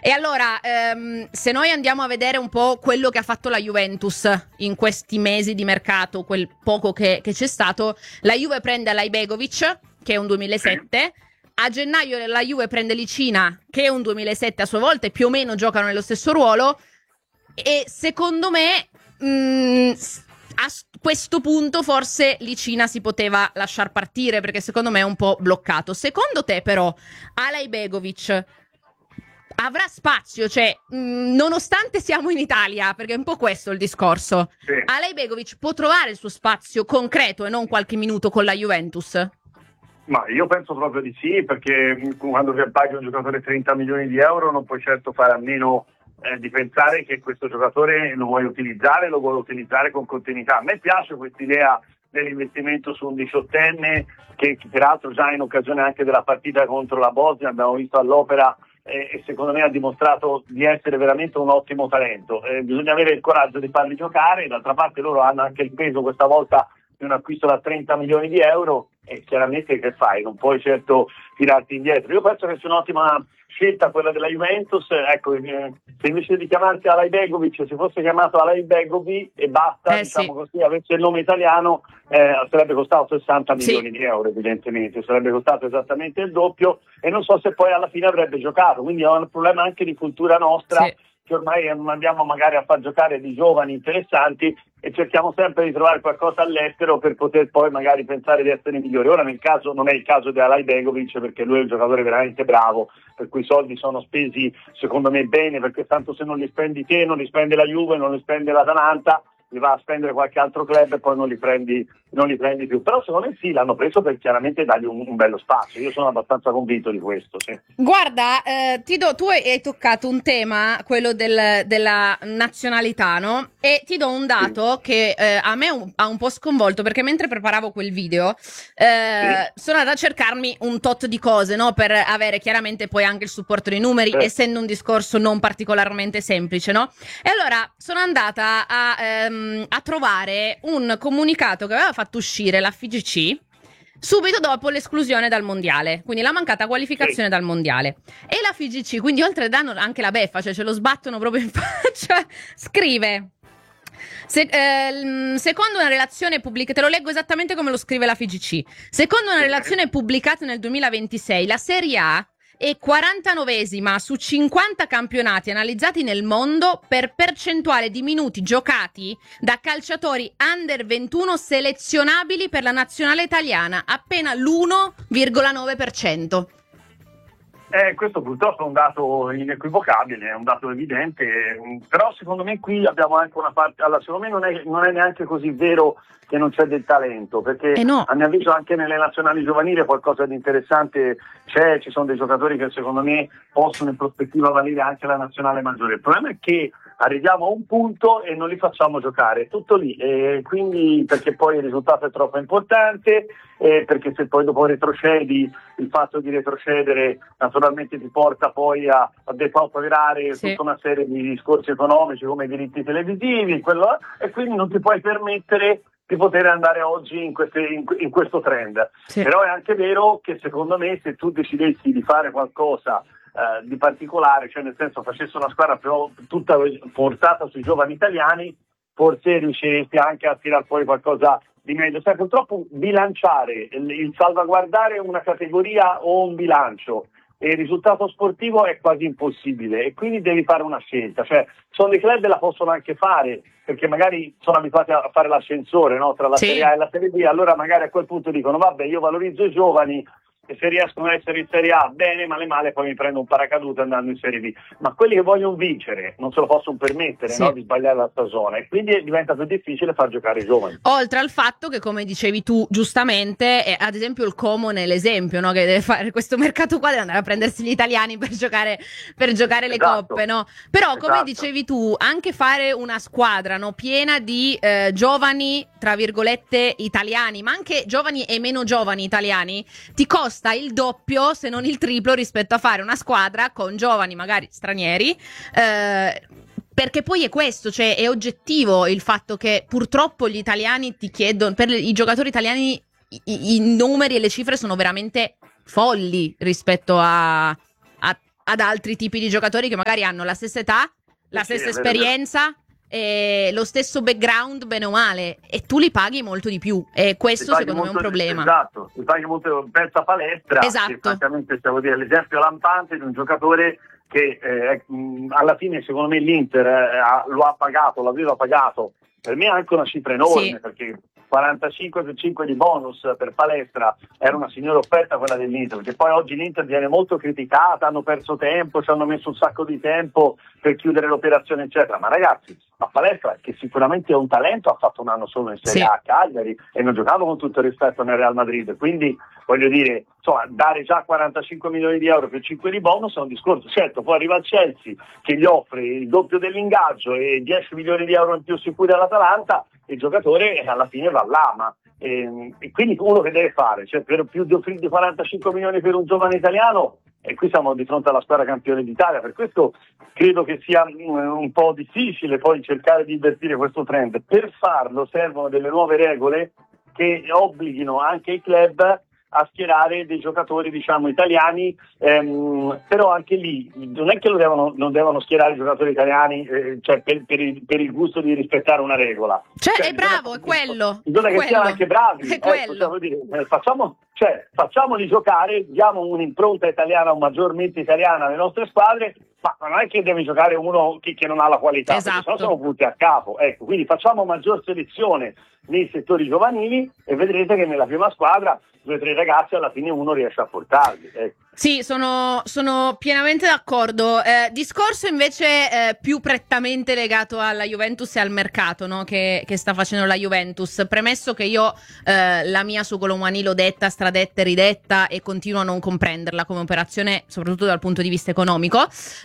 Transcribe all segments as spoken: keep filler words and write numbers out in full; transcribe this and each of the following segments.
E allora, ehm, se noi andiamo a vedere un po' quello che ha fatto la Juventus in questi mesi di mercato, quel poco che, che c'è stato, la Juve prende Alajbegovic, che è un duemilasette, a gennaio la Juve prende Licina, che è un duemilasette a sua volta, e più o meno giocano nello stesso ruolo, e secondo me mh, a questo punto forse Licina si poteva lasciar partire, perché secondo me è un po' bloccato. Secondo te però Alajbegovic avrà spazio, cioè mh, nonostante siamo in Italia, perché è un po' questo il discorso, Sì. Alajbegovic può trovare il suo spazio concreto e non qualche minuto con la Juventus? Ma io penso proprio di sì, perché quando paghi un giocatore trenta milioni di euro non puoi certo fare a meno eh, di pensare che questo giocatore lo vuoi utilizzare, lo vuoi utilizzare con continuità. A me piace quest'idea dell'investimento su un diciottenne che, che peraltro già in occasione anche della partita contro la Bosnia abbiamo visto all'opera eh, e secondo me ha dimostrato di essere veramente un ottimo talento. Eh, bisogna avere il coraggio di farli giocare, d'altra parte loro hanno anche il peso questa volta di un acquisto da trenta milioni di euro e chiaramente che fai? Non puoi certo tirarti indietro. Io penso che sia un'ottima scelta quella della Juventus, ecco, eh, se invece di chiamarsi Alajbegovic si fosse chiamato Alajbegovic e basta, eh, diciamo sì. così, avesse il nome italiano, eh, sarebbe costato sessanta Sì. milioni di euro evidentemente, sarebbe costato esattamente il doppio e non so se poi alla fine avrebbe giocato, quindi è un problema anche di cultura nostra, Sì. che ormai non andiamo magari a far giocare di giovani interessanti e cerchiamo sempre di trovare qualcosa all'estero per poter poi magari pensare di essere migliori. Ora nel caso non è il caso di Alajbegovic, perché lui è un giocatore veramente bravo, per cui i soldi sono spesi secondo me bene, perché tanto se non li spendi te, non li spende la Juve, non li spende l'Atalanta, li va a spendere qualche altro club e poi non li prendi, non li prendi più. Però secondo me sì, l'hanno preso per chiaramente dargli un, un bello spazio. Io sono abbastanza convinto di questo, sì. Guarda, eh, ti do, tu hai toccato un tema, quello del, della nazionalità, no? E ti do un dato Sì. che eh, a me un, ha un po' sconvolto, perché mentre preparavo quel video eh, Sì. sono andata a cercarmi un tot di cose, no? Per avere chiaramente poi anche il supporto dei numeri, Sì. essendo un discorso non particolarmente semplice, no? E allora sono andata a, ehm, a trovare un comunicato che aveva fatto uscire la F I G C subito dopo l'esclusione dal mondiale, quindi la mancata qualificazione Sì. dal mondiale. E la F I G C, quindi oltre a danno anche la beffa, cioè ce lo sbattono proprio in faccia, scrive: Se, eh, secondo una relazione pubblicata, te lo leggo esattamente come lo scrive la F I G C, secondo una relazione pubblicata nel duemilaventisei, la Serie A è quarantanovesima su cinquanta campionati analizzati nel mondo per percentuale di minuti giocati da calciatori under ventuno selezionabili per la nazionale italiana, appena l'uno virgola nove per cento. Eh, questo purtroppo è un dato inequivocabile, è un dato evidente, però secondo me qui abbiamo anche una parte, allora secondo me non è, non è neanche così vero che non c'è del talento, perché Eh no. a mio avviso anche nelle nazionali giovanili qualcosa di interessante c'è, ci sono dei giocatori che secondo me possono in prospettiva valere anche la nazionale maggiore. Il problema è che arriviamo a un punto e non li facciamo giocare, è tutto lì, e quindi perché poi il risultato è troppo importante, e perché se poi dopo retrocedi, il fatto di retrocedere naturalmente ti porta poi a, a depauperare Sì. tutta una serie di discorsi economici come i diritti televisivi, quello, e quindi non ti puoi permettere di poter andare oggi in, queste, in, in questo trend. Sì. Però è anche vero che secondo me se tu decidessi di fare qualcosa Uh, di particolare, cioè nel senso facesse una squadra però tutta portata sui giovani italiani, forse riusciresti anche a tirar fuori qualcosa di meglio. Sai, purtroppo bilanciare, il, il salvaguardare una categoria o un bilancio e il risultato sportivo è quasi impossibile e quindi devi fare una scelta. Cioè, sono dei club che la possono anche fare perché magari sono abituati a fare l'ascensore, no? Tra la Sì. Serie A e la Serie B, allora magari a quel punto dicono vabbè, io valorizzo i giovani e se riescono ad essere in Serie A bene, male male poi mi prendo un paracadute andando in Serie B, ma quelli che vogliono vincere non se lo possono permettere, Sì. no, di sbagliare la stagione, e quindi diventa più difficile far giocare i giovani. Oltre al fatto che, come dicevi tu giustamente, è, ad esempio il Como nell'esempio, no? Che deve fare questo mercato qua, deve andare a prendersi gli italiani per giocare, per giocare le Esatto. coppe, no? Però come Esatto. dicevi tu, anche fare una squadra, no, piena di eh, giovani, tra virgolette, italiani, ma anche giovani e meno giovani italiani, ti costa il doppio, se non il triplo, rispetto a fare una squadra con giovani magari stranieri, eh, perché poi è questo, cioè è oggettivo il fatto che purtroppo gli italiani ti chiedono, per i giocatori italiani i, i numeri e le cifre sono veramente folli rispetto a, a ad altri tipi di giocatori che magari hanno la stessa età, la sì, stessa è vero, esperienza, e lo stesso background bene o male, e tu li paghi molto di più, e questo secondo me è un problema. Esatto, li paghi molto, pensa a Palestra, esatto. Che francamente stavo dire l'esempio lampante di un giocatore che eh, mh, alla fine secondo me l'Inter eh, lo ha pagato, l'aveva pagato, per me è anche una cifra enorme, sì. Perché quarantacinque più cinque di bonus per Palestra era una signora offerta quella dell'Inter, perché poi oggi l'Inter viene molto criticata, hanno perso tempo, ci hanno messo un sacco di tempo per chiudere l'operazione eccetera, ma ragazzi, a Palestra, che sicuramente è un talento, ha fatto un anno solo in Serie sì. A a Cagliari e non giocava con tutto il rispetto nel Real Madrid, quindi voglio dire, insomma, dare già quarantacinque milioni di euro per cinque di bonus è un discorso. Certo, poi arriva il Chelsea che gli offre il doppio dell'ingaggio e dieci milioni di euro in più sicuri all'Atalanta, il giocatore alla fine va là, ma e, e quindi uno che deve fare, cioè per più di offrire quarantacinque milioni per un giovane italiano, e qui siamo di fronte alla squadra campione d'Italia, per questo credo che sia un po' difficile poi cercare di invertire questo trend. Per farlo servono delle nuove regole che obblighino anche i club a schierare dei giocatori, diciamo, italiani, ehm, però anche lì non è che lo devono, non devono schierare i giocatori italiani eh, cioè per, per, il, per il gusto di rispettare una regola. Cioè, cioè è bravo, è quello. Bisogna che quello. siano anche bravi. È ecco, quello. dire, eh, facciamo, cioè, facciamoli giocare, diamo un'impronta italiana o maggiormente italiana alle nostre squadre, ma non è che deve giocare uno che, che non ha la qualità, esatto. Perché sennò siamo punti a capo. Ecco, quindi facciamo maggior selezione nei settori giovanili e vedrete che nella prima squadra due o tre ragazzi alla fine uno riesce a portarli. Ecco. Sì, sono, sono pienamente d'accordo. Eh, discorso invece eh, più prettamente legato alla Juventus e al mercato, no? che, che sta facendo la Juventus. Premesso che io eh, la mia su Colomani l'ho detta, stradetta e ridetta e continuo a non comprenderla come operazione, soprattutto dal punto di vista economico.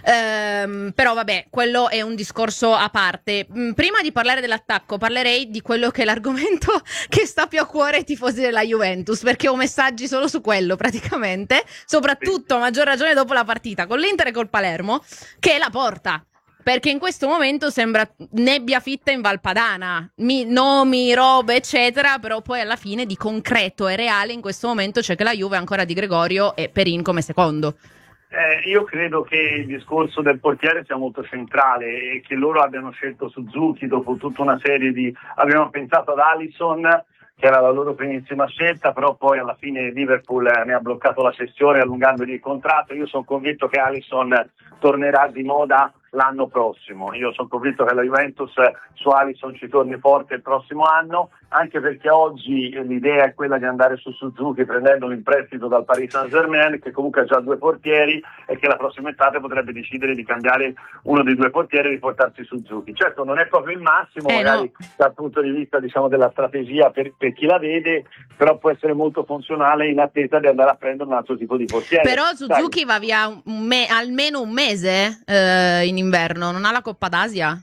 Ehm, però vabbè, quello è un discorso a parte. Mm, prima di parlare dell'attacco parlerei di quello che è l'argomento che sta più a cuore ai tifosi della Juventus, perché ho messaggi solo su quello praticamente, soprattutto tutto a maggior ragione dopo la partita con l'Inter e col Palermo, che è la porta, perché in questo momento sembra nebbia fitta in Valpadana, Mi, nomi, robe eccetera, però poi alla fine di concreto e reale in questo momento c'è che la Juve ancora Di Gregorio e Perin come secondo. Eh, io credo che il discorso del portiere sia molto centrale e che loro abbiano scelto Suzuki dopo tutta una serie di... abbiamo pensato ad Alisson, che era la loro primissima scelta, però poi alla fine Liverpool ne ha bloccato la cessione allungandogli il contratto. Io sono convinto che Alisson tornerà di moda l'anno prossimo. Io sono convinto che la Juventus su Alisson ci torni forte il prossimo anno, anche perché oggi l'idea è quella di andare su Suzuki prendendolo in prestito dal Paris Saint-Germain, che comunque ha già due portieri e che la prossima estate potrebbe decidere di cambiare uno dei due portieri e di portarsi Suzuki. Certo non è proprio il massimo, eh magari no. dal punto di vista, diciamo, della strategia per, per chi la vede, però può essere molto funzionale in attesa di andare a prendere un altro tipo di portiere. Però Suzuki Dai. va via un me- almeno un mese eh, in inverno, non ha la Coppa d'Asia?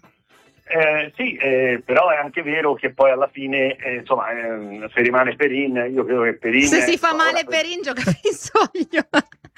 Eh, sì, eh, però è anche vero che poi alla fine, eh, insomma, eh, se rimane Perin, io credo che Perin... Se si fa ora, male Perin, gioca a Pinsoglio.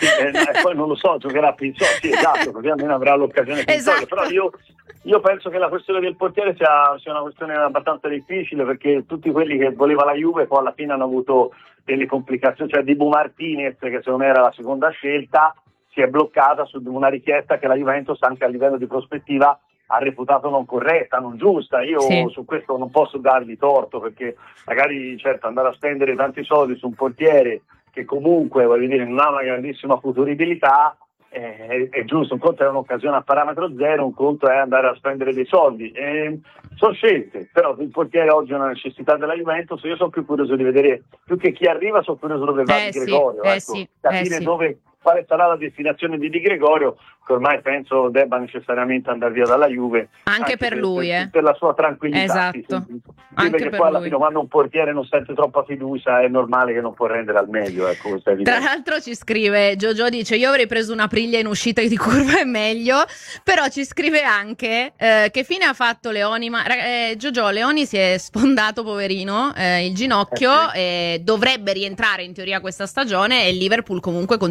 Eh, poi non lo so, giocherà a Pinsoglio, sì, esatto, così almeno avrà l'occasione Pinsoglio, esatto. Però io, io penso che la questione del portiere sia, sia una questione abbastanza difficile, perché tutti quelli che voleva la Juve poi alla fine hanno avuto delle complicazioni, cioè Dibu Martinez, che secondo me era la seconda scelta, si è bloccata su una richiesta che la Juventus anche a livello di prospettiva ha reputato non corretta, non giusta. Io sì. su questo non posso dargli torto, perché magari certo andare a spendere tanti soldi su un portiere che comunque, voglio dire, non ha una grandissima futuribilità eh, è, è giusto. Un conto è un'occasione a parametro zero, un conto è andare a spendere dei soldi. Eh, sono scelte, però il portiere oggi è una necessità della Juventus. Io sono più curioso di vedere, più che chi arriva, sono curioso dove va eh Di Gregorio, sì, ecco, eh sì, capire eh sì. dove, quale sarà la destinazione di Di Gregorio, che ormai penso debba necessariamente andare via dalla Juve, anche, anche per, per lui, per, eh. per la sua tranquillità. Esatto. Sì, sì, sì, anche perché per poi alla lui. fine, quando un portiere non sente troppa fiducia, è normale che non può rendere al meglio, ecco. Tra l'altro ci scrive Giorgio, dice: io avrei preso una Priglia in uscita di curva, è meglio. Però ci scrive anche eh, che fine ha fatto Leoni, ma eh, Giorgio, Leoni si è sfondato, poverino, eh, il ginocchio, eh sì. e dovrebbe rientrare in teoria questa stagione, e il Liverpool comunque continua a puntare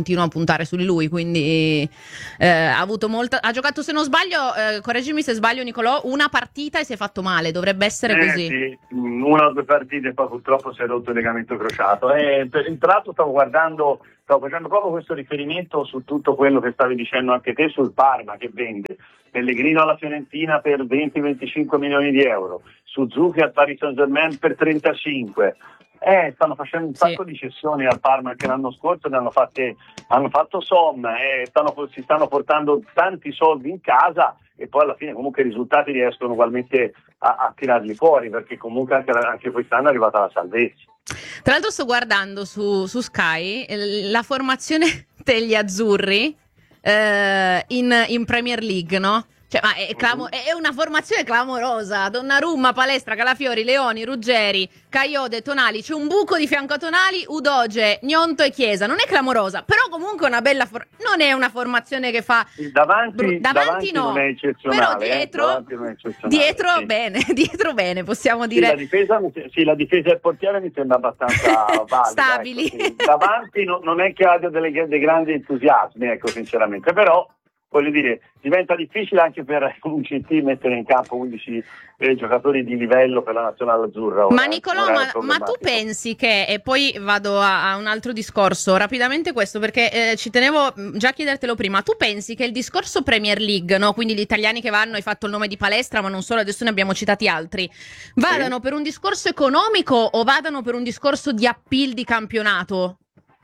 puntare su di lui, quindi eh, ha avuto molta, ha giocato, se non sbaglio, eh, correggimi se sbaglio Nicolò, una partita e si è fatto male, dovrebbe essere eh, così. Sì, una o due partite e poi purtroppo si è rotto il legamento crociato. E per, tra l'altro stavo guardando, stavo facendo proprio questo riferimento su tutto quello che stavi dicendo anche te sul Parma, che vende Pellegrino alla Fiorentina per venti venticinque milioni di euro, Suzuki al Paris Saint-Germain per trentacinque. Eh, stanno facendo un Sì. sacco di cessioni al Parma anche l'anno scorso, ne hanno fatte, hanno fatto somma, eh, stanno, si stanno portando tanti soldi in casa e poi alla fine comunque i risultati riescono ugualmente a, a tirarli fuori, perché comunque anche, anche quest'anno è arrivata la salvezza. Tra l'altro sto guardando su, su Sky eh, la formazione degli azzurri eh, in, in Premier League, no? Cioè, ma è, clamo- è una formazione clamorosa. Donnarumma, Palestra, Calafiori, Leoni, Ruggeri, Caiode, Tonali. C'è un buco di fianco a Tonali, Udoge, Gnonto e Chiesa. Non è clamorosa, però comunque è una bella for- non è una formazione che fa Davanti, bru- davanti, davanti no, non è eccezionale, però dietro, eh? Davanti non è eccezionale, dietro sì. bene, dietro bene, possiamo Sì, dire. la difesa, sì, la difesa e il portiere mi sembra abbastanza valida. Stabili. Ecco, sì. Davanti no, non è che abbia delle, dei grandi entusiasmi, ecco, sinceramente, però voglio dire, diventa difficile anche per un C T mettere in campo undici eh, giocatori di livello per la nazionale azzurra. Ora, Ma Nicolò, ora è ma, ma tu problematico. pensi che, e poi vado a, a un altro discorso, rapidamente questo, perché eh, ci tenevo mh, già a chiedertelo prima, tu pensi che il discorso Premier League, no? Quindi gli italiani che vanno, hai fatto il nome di Palestra, ma non solo, adesso ne abbiamo citati altri, vadano Sì. per un discorso economico o vadano per un discorso di appeal di campionato?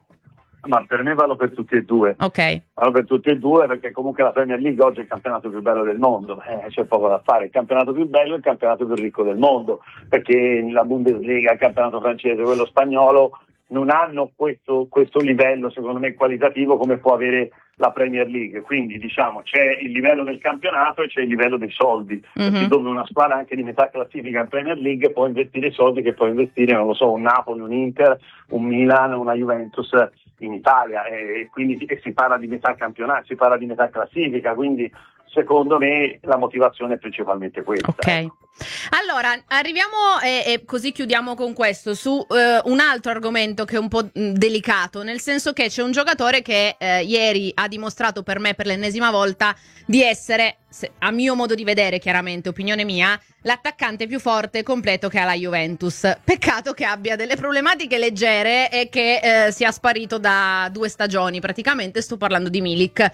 Ma per me vanno per tutti e due. Ok. Vanno per tutti e due perché comunque la Premier League oggi è il campionato più bello del mondo, eh, c'è poco da fare, il campionato più bello è il campionato più ricco del mondo, perché la Bundesliga, il campionato francese, quello spagnolo non hanno questo, questo livello secondo me qualitativo come può avere la Premier League, quindi diciamo c'è il livello del campionato e c'è il livello dei soldi, Mhm. perché dove una squadra anche di metà classifica in Premier League può investire i soldi che può investire, non lo so, un Napoli, un Inter, un Milan, una Juventus in Italia, e quindi e si parla di metà campionato, si parla di metà classifica, quindi secondo me la motivazione è principalmente questa. Ok. Allora, arriviamo e, e così chiudiamo con questo su eh, un altro argomento che è un po' mh, delicato, nel senso che c'è un giocatore che eh, ieri ha dimostrato per me per l'ennesima volta di essere, se, a mio modo di vedere chiaramente, opinione mia, l'attaccante più forte e completo che ha la Juventus. Peccato che abbia delle problematiche leggere e che eh, sia sparito da due stagioni praticamente, sto parlando di Milik.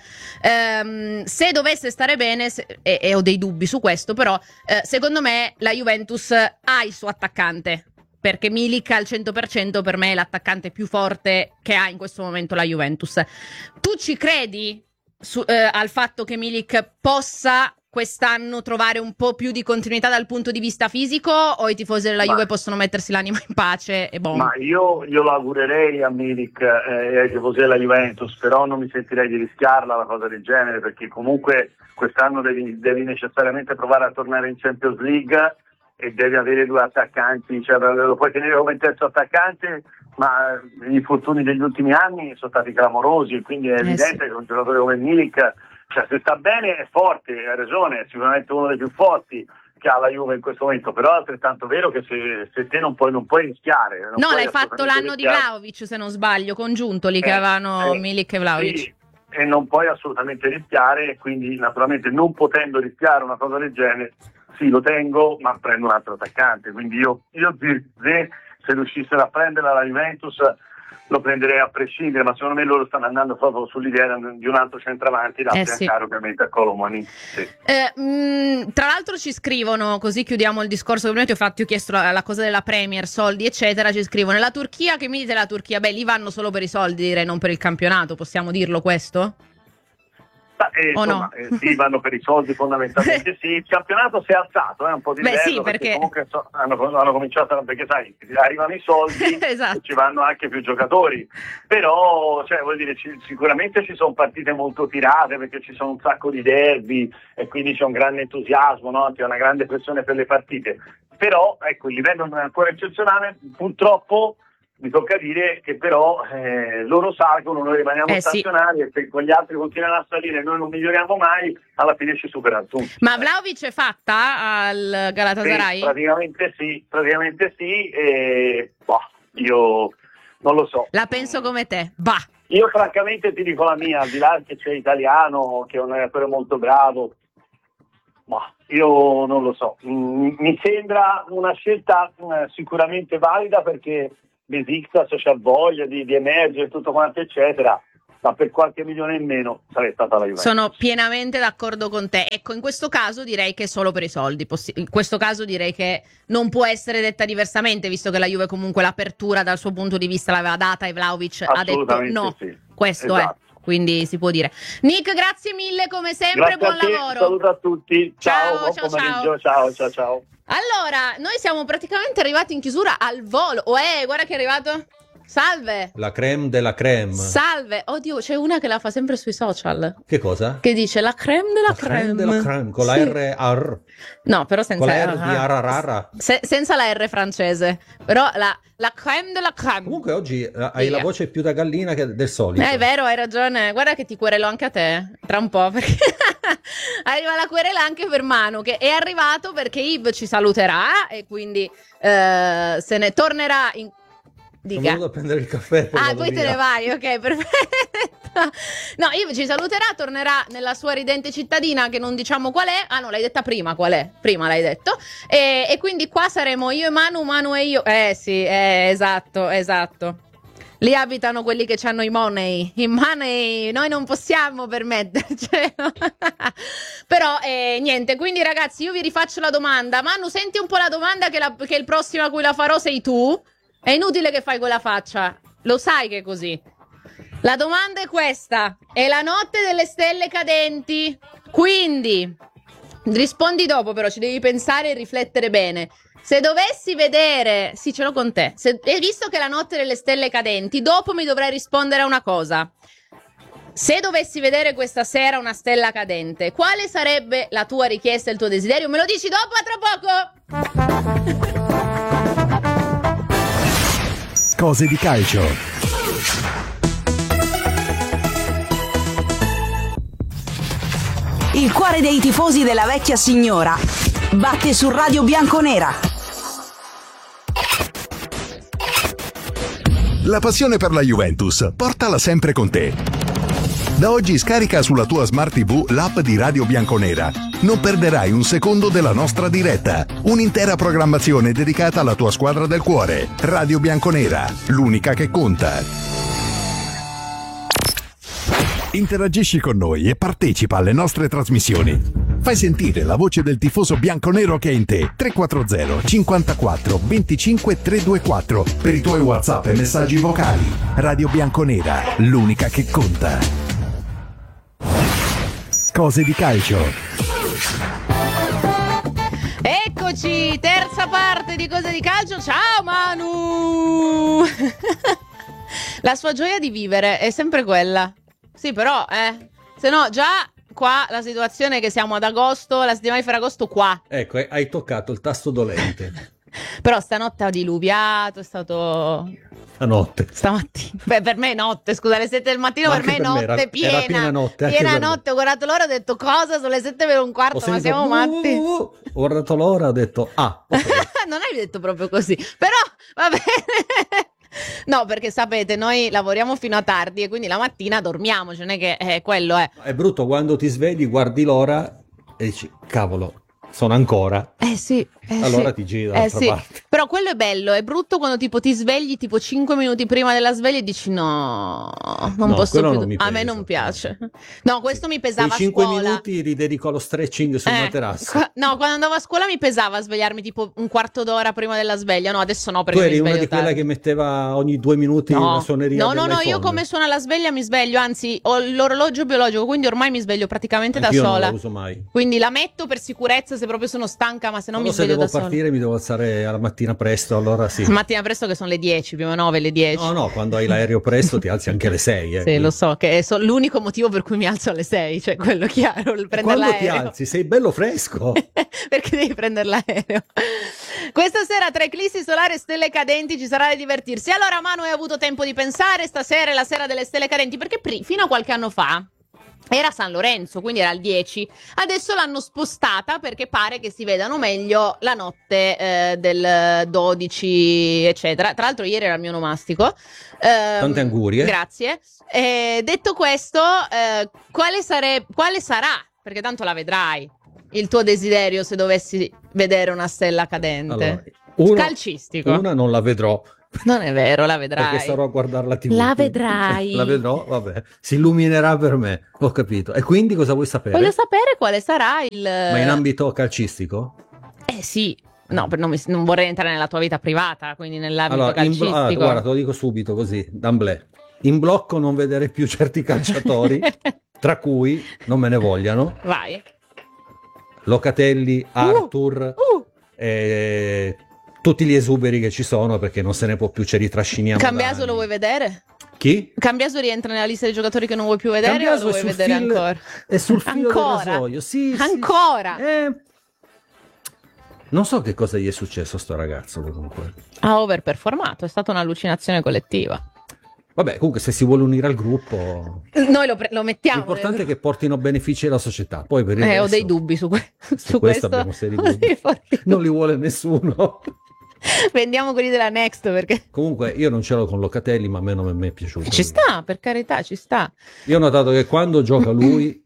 Ehm, se dovesse stare bene, se, e, e ho dei dubbi su questo, però eh, secondo me la Juventus ha il suo attaccante, perché Milik al cento per cento per me è l'attaccante più forte che ha in questo momento la Juventus. Tu ci credi su, eh, al fatto che Milik possa quest'anno trovare un po' più di continuità dal punto di vista fisico, o i tifosi della Ma- Juve possono mettersi l'anima in pace e boh? Ma io, io lo augurerei a Milik eh, e ai tifosi della Juventus, però non mi sentirei di rischiarla una cosa del genere, perché comunque quest'anno devi, devi necessariamente provare a tornare in Champions League e devi avere due attaccanti, cioè lo puoi tenere come terzo attaccante, ma gli infortuni degli ultimi anni sono stati clamorosi, quindi è Eh, evidente sì. che un giocatore come Milik, cioè se sta bene è forte, hai ragione, è sicuramente uno dei più forti che ha la Juve in questo momento, però è altrettanto vero che se, se te non puoi, non puoi rischiare. Non No, puoi l'hai fatto assolutamente l'anno di rischiare. Vlahovic, se non sbaglio, congiuntoli che Eh, avevano eh, Milik e Vlahovic. sì, e non puoi assolutamente rischiare, quindi naturalmente non potendo rischiare una cosa del genere, sì lo tengo, ma prendo un altro attaccante, quindi io, io Zirkzee, se riuscissero a prenderla la Juventus lo prenderei a prescindere, ma secondo me loro stanno andando proprio sull'idea di un altro centravanti da Eh, affiancare sì. ovviamente a Colomani. Sì. Eh, mh, tra l'altro ci scrivono, così chiudiamo il discorso che prima ti ho fatto, io ho chiesto la, la cosa della Premier, soldi eccetera, ci scrivono la Turchia, che mi dite la Turchia? Beh, lì vanno solo per i soldi, direi, non per il campionato, possiamo dirlo questo? Ma, eh, O insomma, no? eh, sì, vanno per i soldi fondamentalmente, sì, il campionato si è alzato, è eh, un po' di Beh, livello, sì, perché- comunque so, hanno, hanno cominciato, perché sai, arrivano i soldi Esatto. e ci vanno anche più giocatori, però cioè, vuol dire, ci, sicuramente ci sono partite molto tirate, perché ci sono un sacco di derby e quindi c'è un grande entusiasmo, no? C'è una grande pressione per le partite, però ecco, il livello non è ancora eccezionale, purtroppo. Mi tocca dire che però eh, loro salgono, noi rimaniamo Eh, sì. stazionari e se quegli altri continuano a salire e noi non miglioriamo mai, alla fine ci superano tutti. Ma Vlahovic è fatta al Galatasaray? Sì, praticamente sì, praticamente sì, e boh, io non lo so. La penso come te, bah. Io francamente ti dico la mia, al di là che c'è Italiano, che è un allenatore molto bravo, ma io non lo so, mm, mi sembra una scelta mm, sicuramente valida perché Besiktas c'ha voglia di, di emergere, tutto quanto eccetera, ma per qualche milione in meno sarebbe stata la Juventus. Sono pienamente d'accordo con te. Ecco, in questo caso direi che è solo per i soldi. Possi- in questo caso direi che non può essere detta diversamente, visto che la Juve comunque l'apertura dal suo punto di vista l'aveva data e Vlahovic ha detto no. Sì. Questo Esatto. è. Quindi si può dire. Nick, grazie mille come sempre, Grazie buon a te, lavoro. saluto a tutti. Ciao, Ciao, buon ciao, pomeriggio. Ciao, ciao, ciao. Allora, noi siamo praticamente arrivati in chiusura al volo. Oh, eh, guarda che è arrivato. Salve. La creme della creme. Salve. Oddio, c'è una che la fa sempre sui social. Che cosa? Che dice la creme della La creme creme. della creme, con la Sì. R ar, No, però senza con la R di ararara. Se- senza la R francese. Però la, la creme della creme. Comunque oggi eh, hai Via. la voce più da gallina che del solito. Eh, è vero, hai ragione. Guarda che ti querelo anche a te, tra un po', perché arriva la querela anche per Manu, che è arrivato perché Yves ci saluterà e quindi eh, se ne tornerà in... Sono Dica. venuto a prendere il caffè. poi Ah, vado poi te via. ne vai, ok, perfetto. No, Yves ci saluterà, tornerà nella sua ridente cittadina che non diciamo qual è. Ah no, l'hai detta prima qual è, prima l'hai detto. E, e quindi qua saremo io e Manu, Manu e io. Eh sì, eh, esatto, esatto. Lì abitano quelli che hanno i money. I money noi non possiamo permettercelo. Però eh, niente, quindi ragazzi io vi rifaccio la domanda. Manu, senti un po' la domanda che, la, che il prossimo a cui la farò sei tu. È inutile che fai quella faccia, lo sai che è così. La domanda è questa: è la notte delle stelle cadenti? Quindi rispondi dopo, però ci devi pensare e riflettere bene. Se dovessi vedere, sì, ce l'ho con te. Se, e visto che è la notte delle stelle cadenti, dopo mi dovrai rispondere a una cosa. Se dovessi vedere questa sera una stella cadente, quale sarebbe la tua richiesta e il tuo desiderio? Me lo dici dopo, a tra poco. Cose di calcio. Il cuore dei tifosi della vecchia signora batte su Radio Bianconera. La passione per la Juventus, portala sempre con te. Da oggi scarica sulla tua Smart ti vu l'app di Radio Bianconera. Non perderai un secondo della nostra diretta. Un'intera programmazione dedicata alla tua squadra del cuore. Radio Bianconera, l'unica che conta. Interagisci con noi e partecipa alle nostre trasmissioni. Fai sentire la voce del tifoso bianconero che è in te. tre quattro zero cinquantaquattro venticinque trecentoventiquattro per i tuoi WhatsApp e messaggi vocali. Radio Bianconera, l'unica che conta. Cose di calcio. Eccoci, terza parte di Cose di Calcio. Ciao Manu! La sua gioia di vivere è sempre quella. Sì, però, eh, se no già qua la situazione è che siamo ad agosto, la settimana di Ferragosto qua. Ecco, hai toccato il tasto dolente. Però stanotte ha diluviato, è stato... Stanotte. Stamattina. Beh, per me è notte, scusa, alle sette del mattino Ma per me è anche per me notte era- piena. era piena notte, anche Piena per me. notte, ho guardato l'ora e ho detto cosa? Sono le sette per un quarto, Ho ma sentito, siamo matti. "Uh, uh, uh". Ho guardato l'ora e ho detto ah, ok. Non hai detto proprio così, però va bene. No, perché sapete, noi lavoriamo fino a tardi e quindi la mattina dormiamo, cioè non è che eh, quello è. È brutto quando ti svegli, guardi l'ora e dici cavolo, sono ancora. Eh sì, eh Allora sì. ti giri Eh dall'altra sì. parte. Però quello è bello, è brutto quando tipo ti svegli tipo cinque minuti prima della sveglia e dici no, non No, posso quello più. non mi A me pesa. non piace. No, questo mi pesava Quei a cinque scuola. minuti li dedico allo stretching sul Eh, materasso. qua- no, quando andavo a scuola mi pesava svegliarmi tipo un quarto d'ora prima della sveglia. No, adesso no, perché Tu mi eri una sveglio di quelle tardi. che metteva ogni due minuti No, la suoneria no, no, no, dell'iPhone. io come suona la sveglia mi sveglio, anzi ho l'orologio biologico, quindi ormai mi sveglio praticamente Anch'io da non sola. la uso mai. Quindi la metto per sicurezza se proprio sono stanca, ma se no Solo mi se sveglio devo da sola. partire mi devo alzare alla mattina presto, allora sì. Mattina presto che sono le dieci, più o nove, le dieci. No, no, quando hai l'aereo presto ti alzi anche alle sei. Eh. Sì, lo so, che è so- l'unico motivo per cui mi alzo alle sei, cioè quello chiaro, il prendere Quando ti l'aereo. alzi? Sei bello fresco. Perché devi prendere l'aereo. Questa sera tra eclissi solari e stelle cadenti ci sarà da divertirsi. Allora Manu, hai avuto tempo di pensare, stasera è la sera delle stelle cadenti, perché pri- fino a qualche anno fa era San Lorenzo, quindi era il dieci. Adesso l'hanno spostata perché pare che si vedano meglio la notte eh, del dodici, eccetera. Tra l'altro ieri era il mio onomastico. Eh, Tante angurie. Grazie. Eh, detto questo, eh, quale, sare- quale sarà, perché tanto la vedrai, il tuo desiderio se dovessi vedere una stella cadente? Allora, uno, Calcistico. Una non la vedrò. Non è vero, la vedrai. Perché starò a guardare la tivù. La vedrai. La vedrò, vabbè. Si illuminerà per me, ho capito. E quindi cosa vuoi sapere? Voglio sapere quale sarà il... Ma in ambito calcistico? Eh sì, no, per- non, mi- non vorrei entrare nella tua vita privata, quindi nell'ambito Allora, in blo- calcistico. ah, guarda, te lo dico subito così, d'amblè. In blocco non vedere più certi calciatori, tra cui, non me ne vogliano, Vai. Locatelli, Arthur, Uh, e tutti gli esuberi che ci sono, perché non se ne può più, ce li trasciniamo. Cambiaso da lo vuoi anni. vedere? Chi? Cambiaso rientra nella lista dei giocatori che non vuoi più vedere Cambiaso o lo è vuoi sul vedere fil- ancora? È sul filo Ancora? del rasoio, sì, sì. Ancora? Eh, non so che cosa gli è successo a sto ragazzo comunque. Ha overperformato, è stata un'allucinazione collettiva. Vabbè, comunque se si vuole unire al gruppo, Noi lo, pre- lo mettiamo. l'importante è che portino benefici alla società. Poi per il Eh, ho resto- dei dubbi su, que- su, Su questo questo. abbiamo seri Ho dubbi. dei forti Non li vuole nessuno. Vendiamo quelli della Next perché Comunque io non ce l'ho con Locatelli, ma a me non mi è piaciuto. ci sta, per carità, ci sta. Io ho notato che quando gioca lui,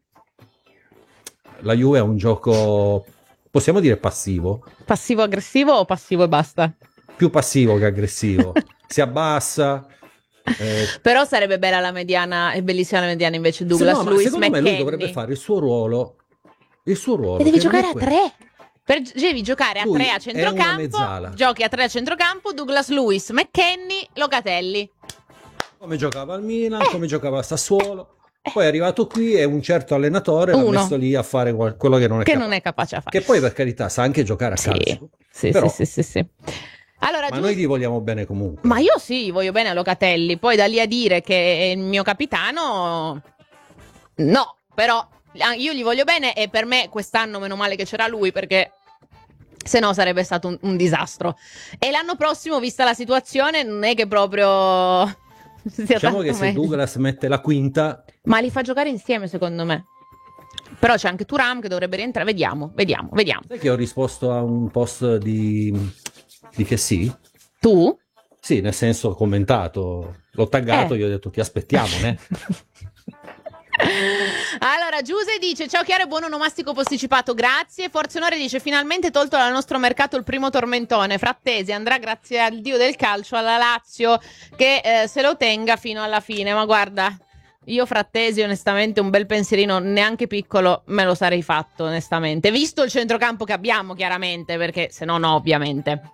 la Juve è un gioco, possiamo dire passivo, Passivo-aggressivo o passivo e basta? più passivo che aggressivo. Si abbassa. eh, Però sarebbe bella la mediana, è bellissima la mediana invece Douglas se no, ma Luiz secondo me lui McKennie. dovrebbe fare il suo ruolo. Il suo ruolo. E devi che non giocare è a quello. tre. Per, devi giocare a Lui tre a è una centrocampo. mezzala. Giochi a tre a centrocampo. Douglas Luiz, McKennie, Locatelli. Come giocava al Milan, Eh. come giocava a Sassuolo. Poi è arrivato qui e un certo allenatore l'ha Uno. messo lì a fare qual- quello che non è Che capace. non è capace a fare. Che poi per carità sa anche giocare a Sì, calcio. sì, Però- sì, sì, sì, sì. Allora, Ma giusto- noi gli vogliamo bene comunque. Ma io sì, voglio bene a Locatelli. Poi da lì a dire che è il mio capitano, no, però ah, io gli voglio bene e per me quest'anno meno male che c'era lui perché se no sarebbe stato un, un disastro. E l'anno prossimo, vista la situazione, non è che proprio sia Diciamo tanto che se meglio. Douglas mette la quinta, Ma li fa giocare insieme secondo me. Però c'è anche Thuram che dovrebbe rientrare. Vediamo, vediamo, vediamo. sai che ho risposto a un post di, di che sì? Tu? Sì, nel senso ho commentato, l'ho taggato, Eh. gli ho detto ti aspettiamo, né? Allora, Giuse dice: ciao Chiaro e buon onomastico posticipato, grazie. Forza Onore dice: finalmente tolto dal nostro mercato il primo tormentone. Frattesi andrà grazie al dio del calcio alla Lazio che eh, se lo tenga fino alla fine. Ma guarda, io Frattesi onestamente un bel pensierino neanche piccolo me lo sarei fatto onestamente, visto il centrocampo che abbiamo chiaramente, perché se no no ovviamente.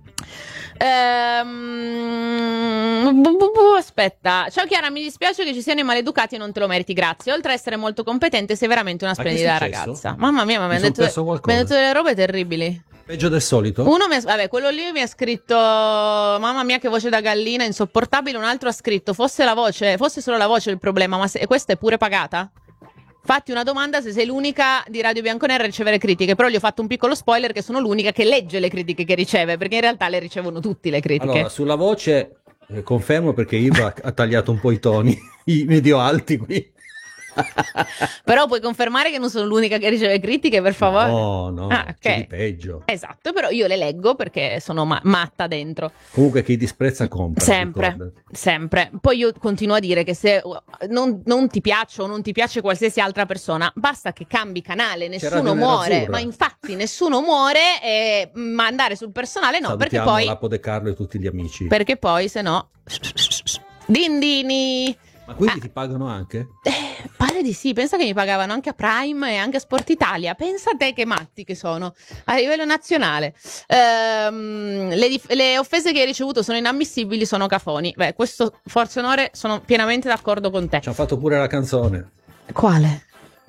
Ehm, bu- bu- bu- aspetta, ciao Chiara, mi dispiace che ci siano i maleducati e non te lo meriti, grazie. Oltre a essere molto competente, sei veramente una Ma che è splendida successo? ragazza. Mamma mia, ma mi Mi hanno son detto, perso mi qualcosa. hanno detto delle robe terribili. Peggio del solito? Uno mi ha, vabbè, quello lì mi ha scritto: mamma mia, che voce da gallina, insopportabile. Un altro ha scritto: fosse la voce, fosse solo la voce il problema, ma se, e questa è pure pagata? Fatti una domanda se sei l'unica di Radio Bianconera a ricevere critiche. Però gli ho fatto un piccolo spoiler che sono l'unica che legge le critiche che riceve, perché in realtà le ricevono tutti le critiche. Allora, sulla voce eh, confermo perché Iva ha tagliato un po' i toni, i medio alti qui. Però puoi confermare che non sono l'unica che riceve critiche, per favore? No, no, Ah, ok. c'è di peggio. Esatto, però io le leggo perché sono ma- matta dentro. Comunque chi disprezza compra. Sempre, ricordati. sempre. Poi io continuo a dire che se uh, non, non ti piaccio o non ti piace qualsiasi altra persona, basta che cambi canale, nessuno Radio muore. Nerazzurra. Ma infatti nessuno muore, e ma andare sul personale no, perché Salutiamo poi, Lapo De Carlo e tutti gli amici. perché poi se no... Dindini! Ma quindi Ah. ti pagano anche? Eh, pare di sì, pensa che mi pagavano anche a Prime e anche a Sport Italia. Pensa a te che matti che sono a livello nazionale. Ehm, le, dif- le offese che hai ricevuto sono inammissibili, sono cafoni. Beh, questo forza e onore, sono pienamente d'accordo con te. Ci hanno fatto pure la canzone. Quale?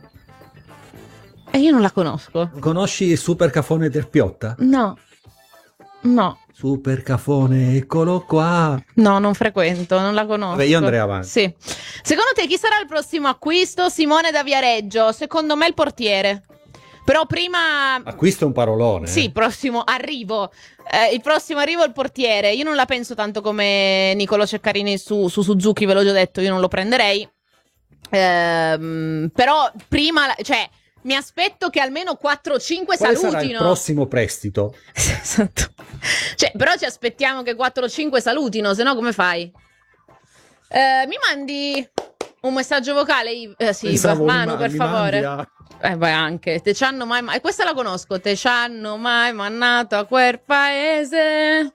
E io non la conosco. Conosci il super cafone del Piotta? No, no, Super cafone, eccolo qua. no, non frequento, non la conosco. Vabbè, io andrei avanti. Sì. Secondo te chi sarà il prossimo acquisto? Simone da Viareggio. Secondo me il portiere. Però prima... Acquisto è un parolone. Sì, eh. prossimo arrivo. Eh, il prossimo arrivo è il portiere. Io non la penso tanto come Niccolò Ceccarini su, su Suzuki, ve l'ho già detto, io non lo prenderei. Ehm, però prima, cioè, mi aspetto che almeno quattro cinque Quale salutino. sarà il prossimo prestito? Esatto. Cioè, però ci aspettiamo che quattro cinque salutino, se no come fai? Eh, mi mandi un messaggio vocale? Eh, sì, Pensavo Manu, mi- per mi favore. mandi a- Eh, vai anche. Te c'hanno mai... ma- E questa la conosco. Te c'hanno mai mandato a quel paese?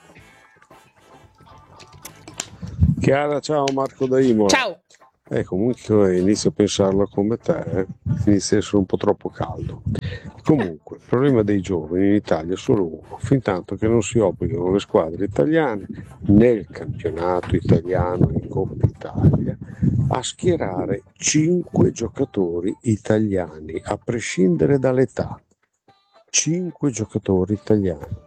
Chiara, ciao, Marco da Imola. Ciao. Eh, comunque inizio a pensarla come te, eh. Inizia a essere un po' troppo caldo. Comunque, il problema dei giovani in Italia è solo uno, fin tanto che non si obbligano le squadre italiane nel campionato italiano in Coppa Italia a schierare cinque giocatori italiani, a prescindere dall'età. cinque giocatori italiani.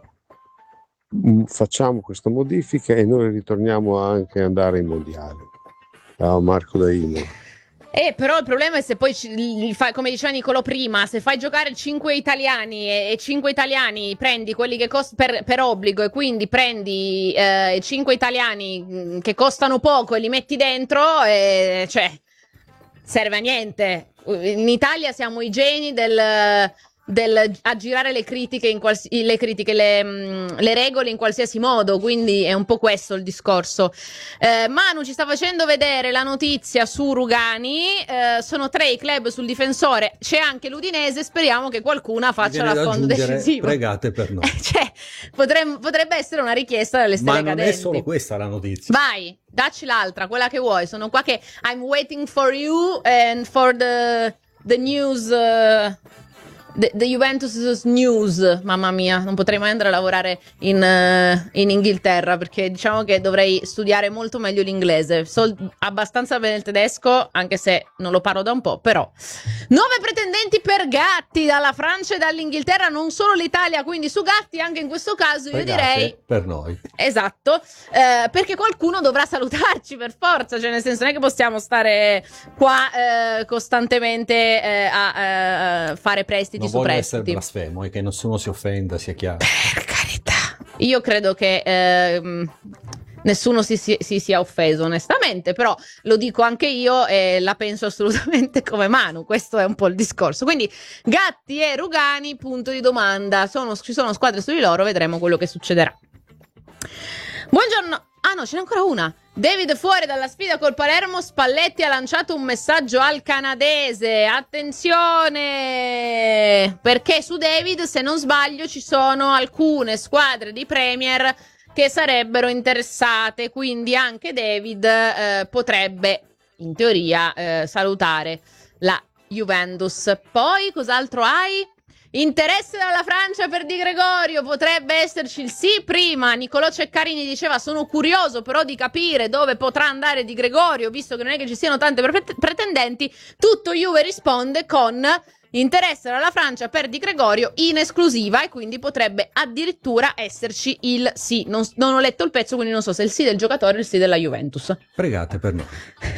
Mm, Facciamo questa modifica e noi ritorniamo anche ad andare ai mondiali. Ciao Marco da Imola. Eh, però il problema è se poi, ci- li fai, come diceva Nicolò prima, se fai giocare cinque italiani e, e cinque italiani prendi quelli che costano per, per obbligo e quindi prendi eh, cinque italiani mh, che costano poco e li metti dentro, e, cioè, serve a niente. In Italia siamo i geni del... del aggirare le critiche, in quals- le, critiche le, mh, le regole in qualsiasi modo, quindi è un po' questo il discorso. eh, Manu ci sta facendo vedere la notizia su Rugani, eh, sono tre i club sul difensore, c'è anche l'Udinese, speriamo che qualcuna Mi faccia viene da l'affondo aggiungere, decisivo. pregate per noi. Eh, cioè, potrem- potrebbe essere una richiesta delle Ma stelle non è cadenti. solo questa la notizia. Vai, dacci l'altra, quella che vuoi. Sono qua che I'm waiting for you and for the, the news, uh, the, the Juventus news. Mamma mia, non potrei mai andare a lavorare in, uh, in Inghilterra, perché diciamo che dovrei studiare molto meglio l'inglese. So abbastanza bene il tedesco, anche se non lo parlo da un po', però. Nove pretendenti per Gatti dalla Francia e dall'Inghilterra, non solo l'Italia, quindi su Gatti anche in questo caso io Pregate direi... per noi. Esatto, eh, perché qualcuno dovrà salutarci per forza, cioè nel senso non è che possiamo stare qua eh, costantemente eh, a eh, fare prestiti Non su voglio essere prestiti. blasfemo e che nessuno si offenda, sia chiaro. Per carità, io credo che ehm, nessuno si, si- si sia offeso onestamente, però lo dico anche io e la penso assolutamente come Manu, questo è un po' il discorso. Quindi Gatti e Rugani, punto di domanda, sono, ci sono squadre su di loro, vedremo quello che succederà. Buongiorno. Ah no, ce n'è ancora una. David fuori dalla sfida col Palermo, Spalletti ha lanciato un messaggio al canadese. Attenzione! Perché su David, se non sbaglio, ci sono alcune squadre di Premier che sarebbero interessate, quindi anche David eh, potrebbe, in teoria, eh, salutare la Juventus. Poi, cos'altro hai? Interesse dalla Francia per Di Gregorio, potrebbe esserci il sì prima. Nicolò Ceccarini diceva sono curioso però di capire dove potrà andare Di Gregorio, visto che non è che ci siano tante pre- pretendenti. Tutto Juve risponde con interesse dalla Francia per Di Gregorio in esclusiva, e quindi potrebbe addirittura esserci il sì. Non, non ho letto il pezzo, quindi non so se è il sì del giocatore o il sì della Juventus. Pregate per noi.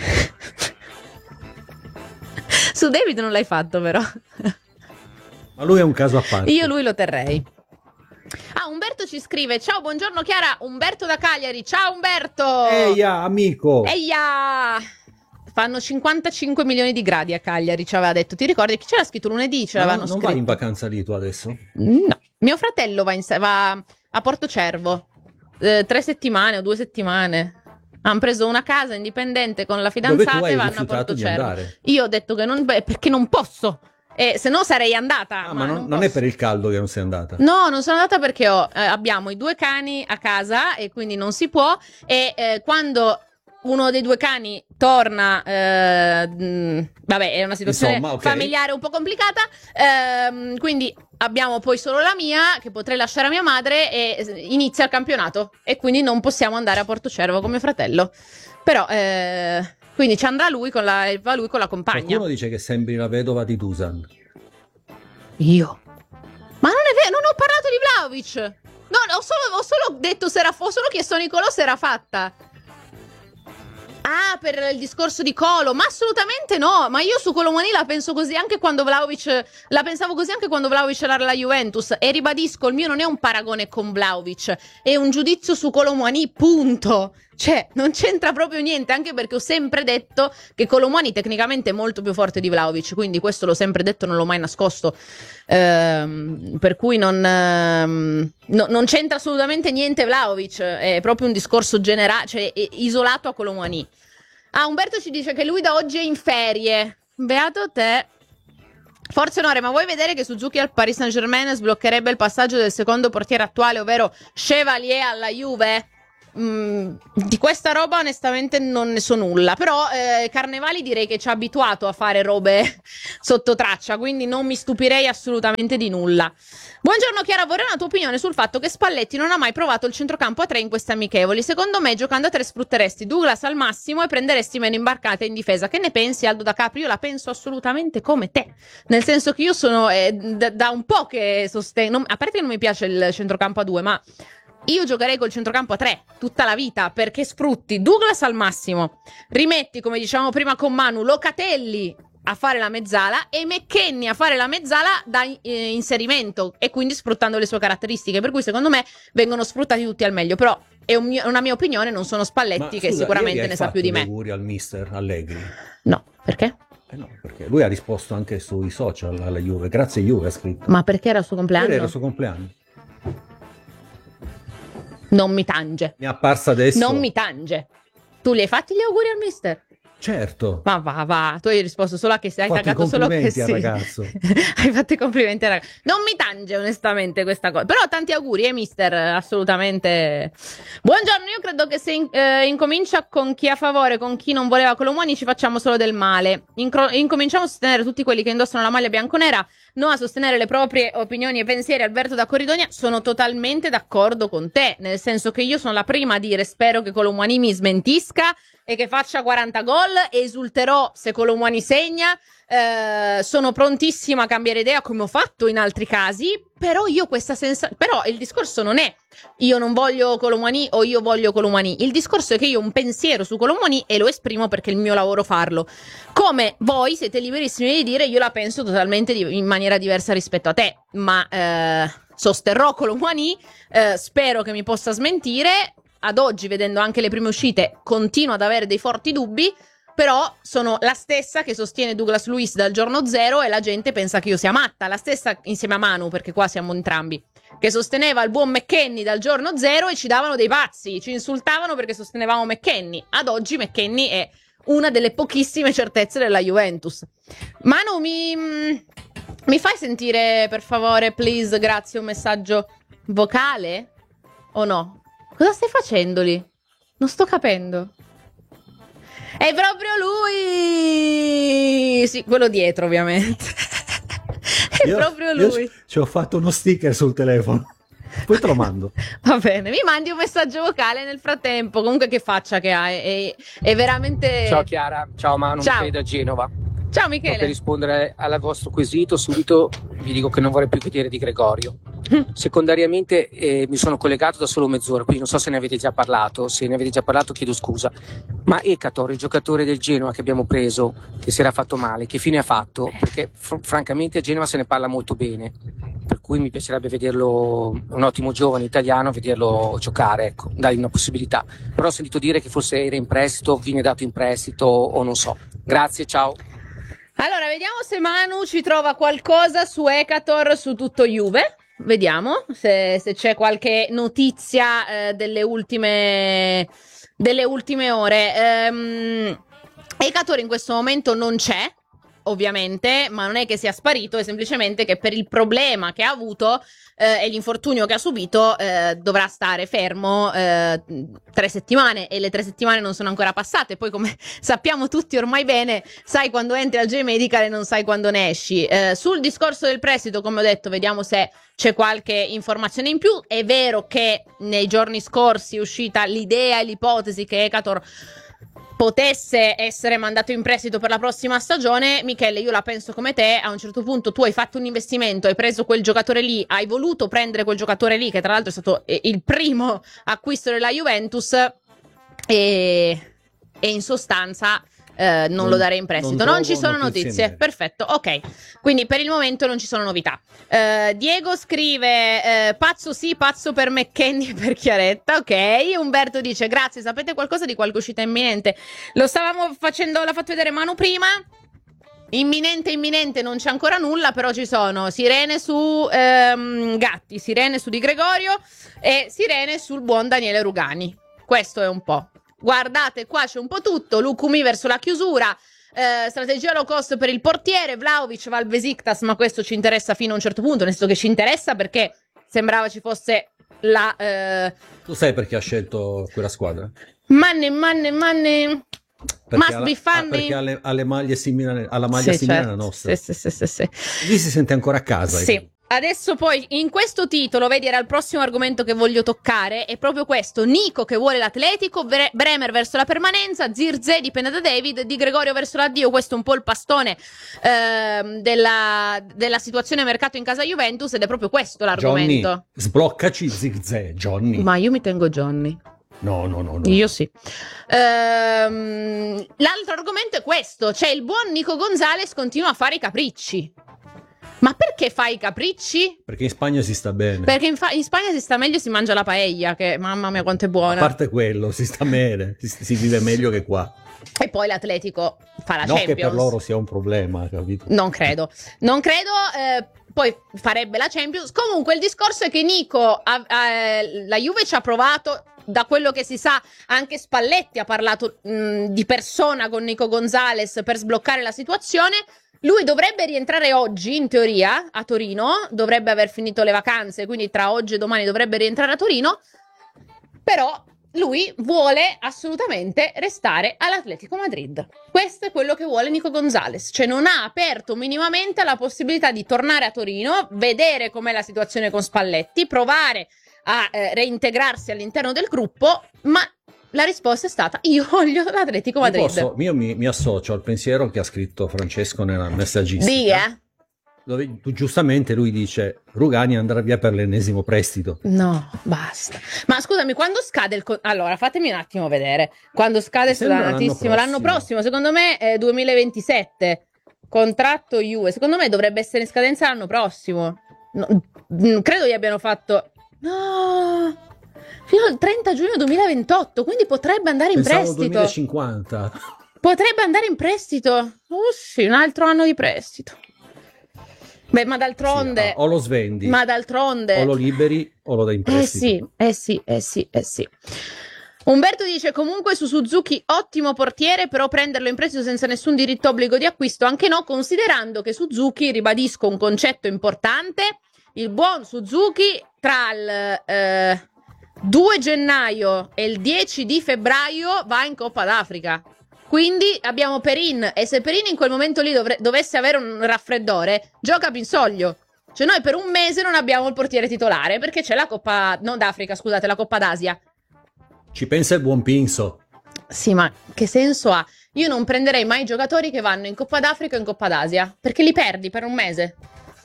Su David non l'hai fatto però. Ma lui è un caso a parte. Io lui lo terrei. Ah, Umberto ci scrive: ciao, buongiorno Chiara, Umberto da Cagliari. Ciao Umberto. Eia, amico. Eia. Fanno cinquantacinque milioni di gradi a Cagliari, ci aveva detto. Ti ricordi chi c'era scritto lunedì? Ce Ma l'avevano non scritto. vai in vacanza lì tu adesso? No, mio fratello va, in, va a Porto Cervo eh, tre settimane o due settimane. Hanno preso una casa indipendente con la Dove fidanzata tu hai e vanno a rifiutato Porto di Cervo. andare. Io ho detto che non, beh, perché non posso. E se no sarei andata. Ah, ma non, non non è posso. per il caldo che non sei andata. No, non sono andata perché ho, eh, abbiamo i due cani a casa e quindi non si può. E eh, quando uno dei due cani torna, eh, mh, vabbè, è una situazione Insomma, ok. familiare un po' complicata. ehm, quindi abbiamo poi solo la mia, che potrei lasciare a mia madre, e eh, inizia il campionato. E quindi non possiamo andare a Porto Cervo con mio fratello. Però, eh, quindi ci andrà lui con la, va lui con la compagna. Qualcuno dice che sembri la vedova di Dusan. Io? Ma non è vero, non ho parlato di Vlahovic. No, ho solo, ho solo detto se era, ho solo chiesto a Nicolò se era fatta. Ah, per il discorso di Colo, ma assolutamente no. Ma io su Colomani la penso così anche quando Vlahovic, la pensavo così anche quando Vlahovic era alla Juventus. E ribadisco, il mio non è un paragone con Vlahovic, è un giudizio su Colomani, punto. Cioè, non c'entra proprio niente, anche perché ho sempre detto che Kolo Muani tecnicamente è molto più forte di Vlahovic, quindi questo l'ho sempre detto, non l'ho mai nascosto. Ehm, per cui non, ehm, no, non c'entra assolutamente niente Vlahovic, è proprio un discorso generale, cioè è isolato a Kolo Muani. Ah, Umberto ci dice che lui da oggi è in ferie. Beato te. Forse Onore, ma vuoi vedere che Suzuki al Paris Saint-Germain sbloccherebbe il passaggio del secondo portiere attuale, ovvero Chevalier alla Juve? Mm, di questa roba onestamente non ne so nulla, però eh, Carnevali direi che ci ha abituato a fare robe sotto traccia, quindi non mi stupirei assolutamente di nulla. Buongiorno Chiara, vorrei una tua opinione sul fatto che Spalletti non ha mai provato il centrocampo a tre in queste amichevoli. Secondo me giocando a tre sfrutteresti Douglas al massimo e prenderesti meno imbarcate in difesa. Che ne pensi, Aldo da Capri? Io la penso assolutamente come te, nel senso che io sono eh, da, da un po' che sostengo, a parte che non mi piace il centrocampo a due, ma io giocherei col centrocampo a tre tutta la vita, perché sfrutti Douglas al massimo, rimetti, come dicevamo prima con Manu, Locatelli a fare la mezzala e McKennie a fare la mezzala da eh, inserimento, e quindi sfruttando le sue caratteristiche, per cui secondo me vengono sfruttati tutti al meglio. Però è un mio, una mia opinione, non sono Spalletti. Ma, che scusa, sicuramente ne sa più di me. Auguri al mister Allegri? No, perché? Eh no, perché lui ha risposto anche sui social alla Juve, grazie Juve ha scritto. Ma perché era il suo compleanno? Era il suo compleanno. Non mi tange. Mi è apparsa adesso. Non mi tange. Tu li hai fatti gli auguri al mister? Certo. Ma va, va, tu hai risposto solo a che sì, hai taggato solo che sì. Al ragazzo. Hai fatto i complimenti al ragazzo. Non mi tange onestamente questa cosa, però tanti auguri, eh mister, assolutamente. Buongiorno, io credo che se in, eh, incomincia con chi è a favore, con chi non voleva Kolo Muani, ci facciamo solo del male. Incro- incominciamo a sostenere tutti quelli che indossano la maglia bianconera, no a sostenere le proprie opinioni e pensieri. Alberto da Corridonia, sono totalmente d'accordo con te, nel senso che io sono la prima a dire spero che Kolo Muani mi smentisca e che faccia quaranta gol, e esulterò se Kolo Muani segna. Eh, sono prontissima a cambiare idea, come ho fatto in altri casi, però io questa sensazione, però il discorso non è io non voglio Kolo Muani o io voglio Kolo Muani, il discorso è che io ho un pensiero su Kolo Muani e lo esprimo perché è il mio lavoro farlo, come voi siete liberissimi di dire io la penso totalmente di- in maniera diversa rispetto a te, ma eh, sosterrò Kolo Muani, eh, spero che mi possa smentire. Ad oggi, vedendo anche le prime uscite, continuo ad avere dei forti dubbi, però sono la stessa che sostiene Douglas Luiz dal giorno zero e la gente pensa che io sia matta, la stessa insieme a Manu, perché qua siamo entrambi, che sosteneva il buon McKennie dal giorno zero e ci davano dei pazzi, ci insultavano perché sostenevamo McKennie. Ad oggi McKennie è una delle pochissime certezze della Juventus. Manu, mi, mi fai sentire per favore, please, grazie, un messaggio vocale o no? Cosa stai facendo lì? Non sto capendo. È proprio lui! Sì, quello dietro, ovviamente. È io, proprio lui. Io ci ho fatto uno sticker sul telefono. Poi te lo mando. Va bene, mi mandi un messaggio vocale nel frattempo. Comunque che faccia che ha, è, è veramente... Ciao Chiara, ciao Manu, Ciao. Michele da Genova. Ciao No, per Michele. rispondere al vostro quesito subito vi dico che non vorrei più vedere Di Gregorio. Secondariamente eh, mi sono collegato da solo mezz'ora, quindi non so se ne avete già parlato. Se ne avete già parlato chiedo scusa. Ma Ekator, il giocatore del Genoa che abbiamo preso, che si era fatto male, che fine ha fatto? Perché fr- francamente a Genova se ne parla molto bene, per cui mi piacerebbe vederlo, un ottimo giovane italiano, vederlo giocare, ecco, dargli una possibilità. Però ho sentito dire che forse era in prestito, viene dato in prestito o non so. Grazie, ciao. Allora, vediamo se Manu ci trova qualcosa su Ekator, su tutto Juve. Vediamo se, se c'è qualche notizia eh, delle ultime delle ultime ore. Ehm, Ekator in questo momento non c'è, ovviamente, ma non è che sia sparito, è semplicemente che per il problema che ha avuto eh, e l'infortunio che ha subito eh, dovrà stare fermo eh, tre settimane, e le tre settimane non sono ancora passate. Poi, come sappiamo tutti ormai bene, sai quando entri al J-Medical e non sai quando ne esci. Eh, sul discorso del prestito, come ho detto, vediamo se c'è qualche informazione in più. È vero che nei giorni scorsi è uscita l'idea e l'ipotesi che Ekator potesse essere mandato in prestito per la prossima stagione. Michele, io la penso come te. A un certo punto tu hai fatto un investimento, hai preso quel giocatore lì, hai voluto prendere quel giocatore lì, che tra l'altro è stato eh, il primo acquisto della Juventus, e, e in sostanza eh, non, non lo darei in prestito. Non, non ci sono notizie, notizie. Perfetto, ok. Quindi per il momento non ci sono novità. Eh, Diego scrive: eh, pazzo sì, pazzo per McKennie e per Chiaretta. Ok. Umberto dice: grazie, sapete qualcosa di qualche uscita imminente? Lo stavamo facendo, l'ha fatto vedere Manu prima. Imminente, imminente, non c'è ancora nulla, però ci sono sirene su ehm, Gatti, sirene su Di Gregorio e sirene sul buon Daniele Rugani. Questo è un po'. Guardate, qua c'è un po' tutto. Lukumi verso la chiusura, eh, strategia low cost per il portiere, Vlahovic va al Besiktas, ma questo ci interessa fino a un certo punto, nel senso che ci interessa perché sembrava ci fosse la... Eh... Tu sai perché ha scelto quella squadra? Manne, manne, manne... Perché Must alla, be funny. perché alle, alle maglie simili alla maglia sì, simile certo. alla nostra. Sì, sì, sì, sì, sì. Lì si sente ancora a casa. Sì. Ecco. Adesso poi in questo titolo, vedi, era il prossimo argomento che voglio toccare, è proprio questo: Nico che vuole l'Atletico, Bre- Bremer verso la permanenza, Zirze dipende da David, Di Gregorio verso l'addio. Questo è un po' il pastone ehm, della, della situazione mercato in casa Juventus, ed è proprio questo l'argomento. Johnny, sbloccaci Zirze, Johnny. Ma io mi tengo Johnny. No, no, no, no. Io sì. Ehm, l'altro argomento è questo: cioè il buon Nico Gonzalez continua a fare i capricci. Ma perché fa i capricci? Perché in Spagna si sta bene. Perché in, fa- in Spagna si sta meglio, si mangia la paella, che mamma mia quanto è buona. A parte quello, si sta bene, si, si vive meglio che qua. E poi l'Atletico fa la non Champions. che per loro sia un problema, capito? Non credo. Non credo, eh, poi farebbe la Champions. Comunque il discorso è che Nico, ha, eh, la Juve ci ha provato. Da quello che si sa, anche Spalletti ha parlato mh, di persona con Nico Gonzalez per sbloccare la situazione. Lui dovrebbe rientrare oggi, in teoria, a Torino. Dovrebbe aver finito le vacanze, quindi tra oggi e domani dovrebbe rientrare a Torino. Però lui vuole assolutamente restare all'Atletico Madrid. Questo è quello che vuole Nico Gonzalez. Cioè non ha aperto minimamente la possibilità di tornare a Torino, vedere com'è la situazione con Spalletti, provare a eh, reintegrarsi all'interno del gruppo, ma la risposta è stata: io voglio l'Atletico Madrid. Io, posso, io mi, mi associo al pensiero che ha scritto Francesco nella messaggistica. Dì, eh? Dove tu, giustamente lui dice: Rugani andrà via per l'ennesimo prestito. No, basta. Ma scusami, quando scade il con- allora fatemi un attimo vedere. Quando scade stranatissimo l'anno, l'anno prossimo, secondo me è duemilaventisette. Contratto Juve, secondo me dovrebbe essere in scadenza l'anno prossimo. No, non credo gli abbiano fatto. No, fino al trenta giugno duemilaventotto, quindi potrebbe andare in Pensavo prestito. duemilacinquanta. Potrebbe andare in prestito. Oh sì, un altro anno di prestito. Beh, ma d'altronde... Sì, o lo svendi, ma d'altronde... o lo liberi, o lo dai in prestito. Eh sì, eh sì, eh sì, eh sì. Umberto dice: comunque su Suzuki ottimo portiere, però prenderlo in prestito senza nessun diritto obbligo di acquisto anche no, considerando che Suzuki, ribadisco un concetto importante, il buon Suzuki tra il eh, due gennaio e il dieci di febbraio va in Coppa d'Africa. Quindi abbiamo Perin, e se Perin in quel momento lì dovre- dovesse avere un raffreddore, gioca Pinsoglio. Cioè noi per un mese non abbiamo il portiere titolare perché c'è la Coppa, non d'Africa, scusate, la Coppa d'Asia. Ci pensa il buon Pinso. Sì, ma che senso ha? Io non prenderei mai giocatori che vanno in Coppa d'Africa o in Coppa d'Asia, perché li perdi per un mese.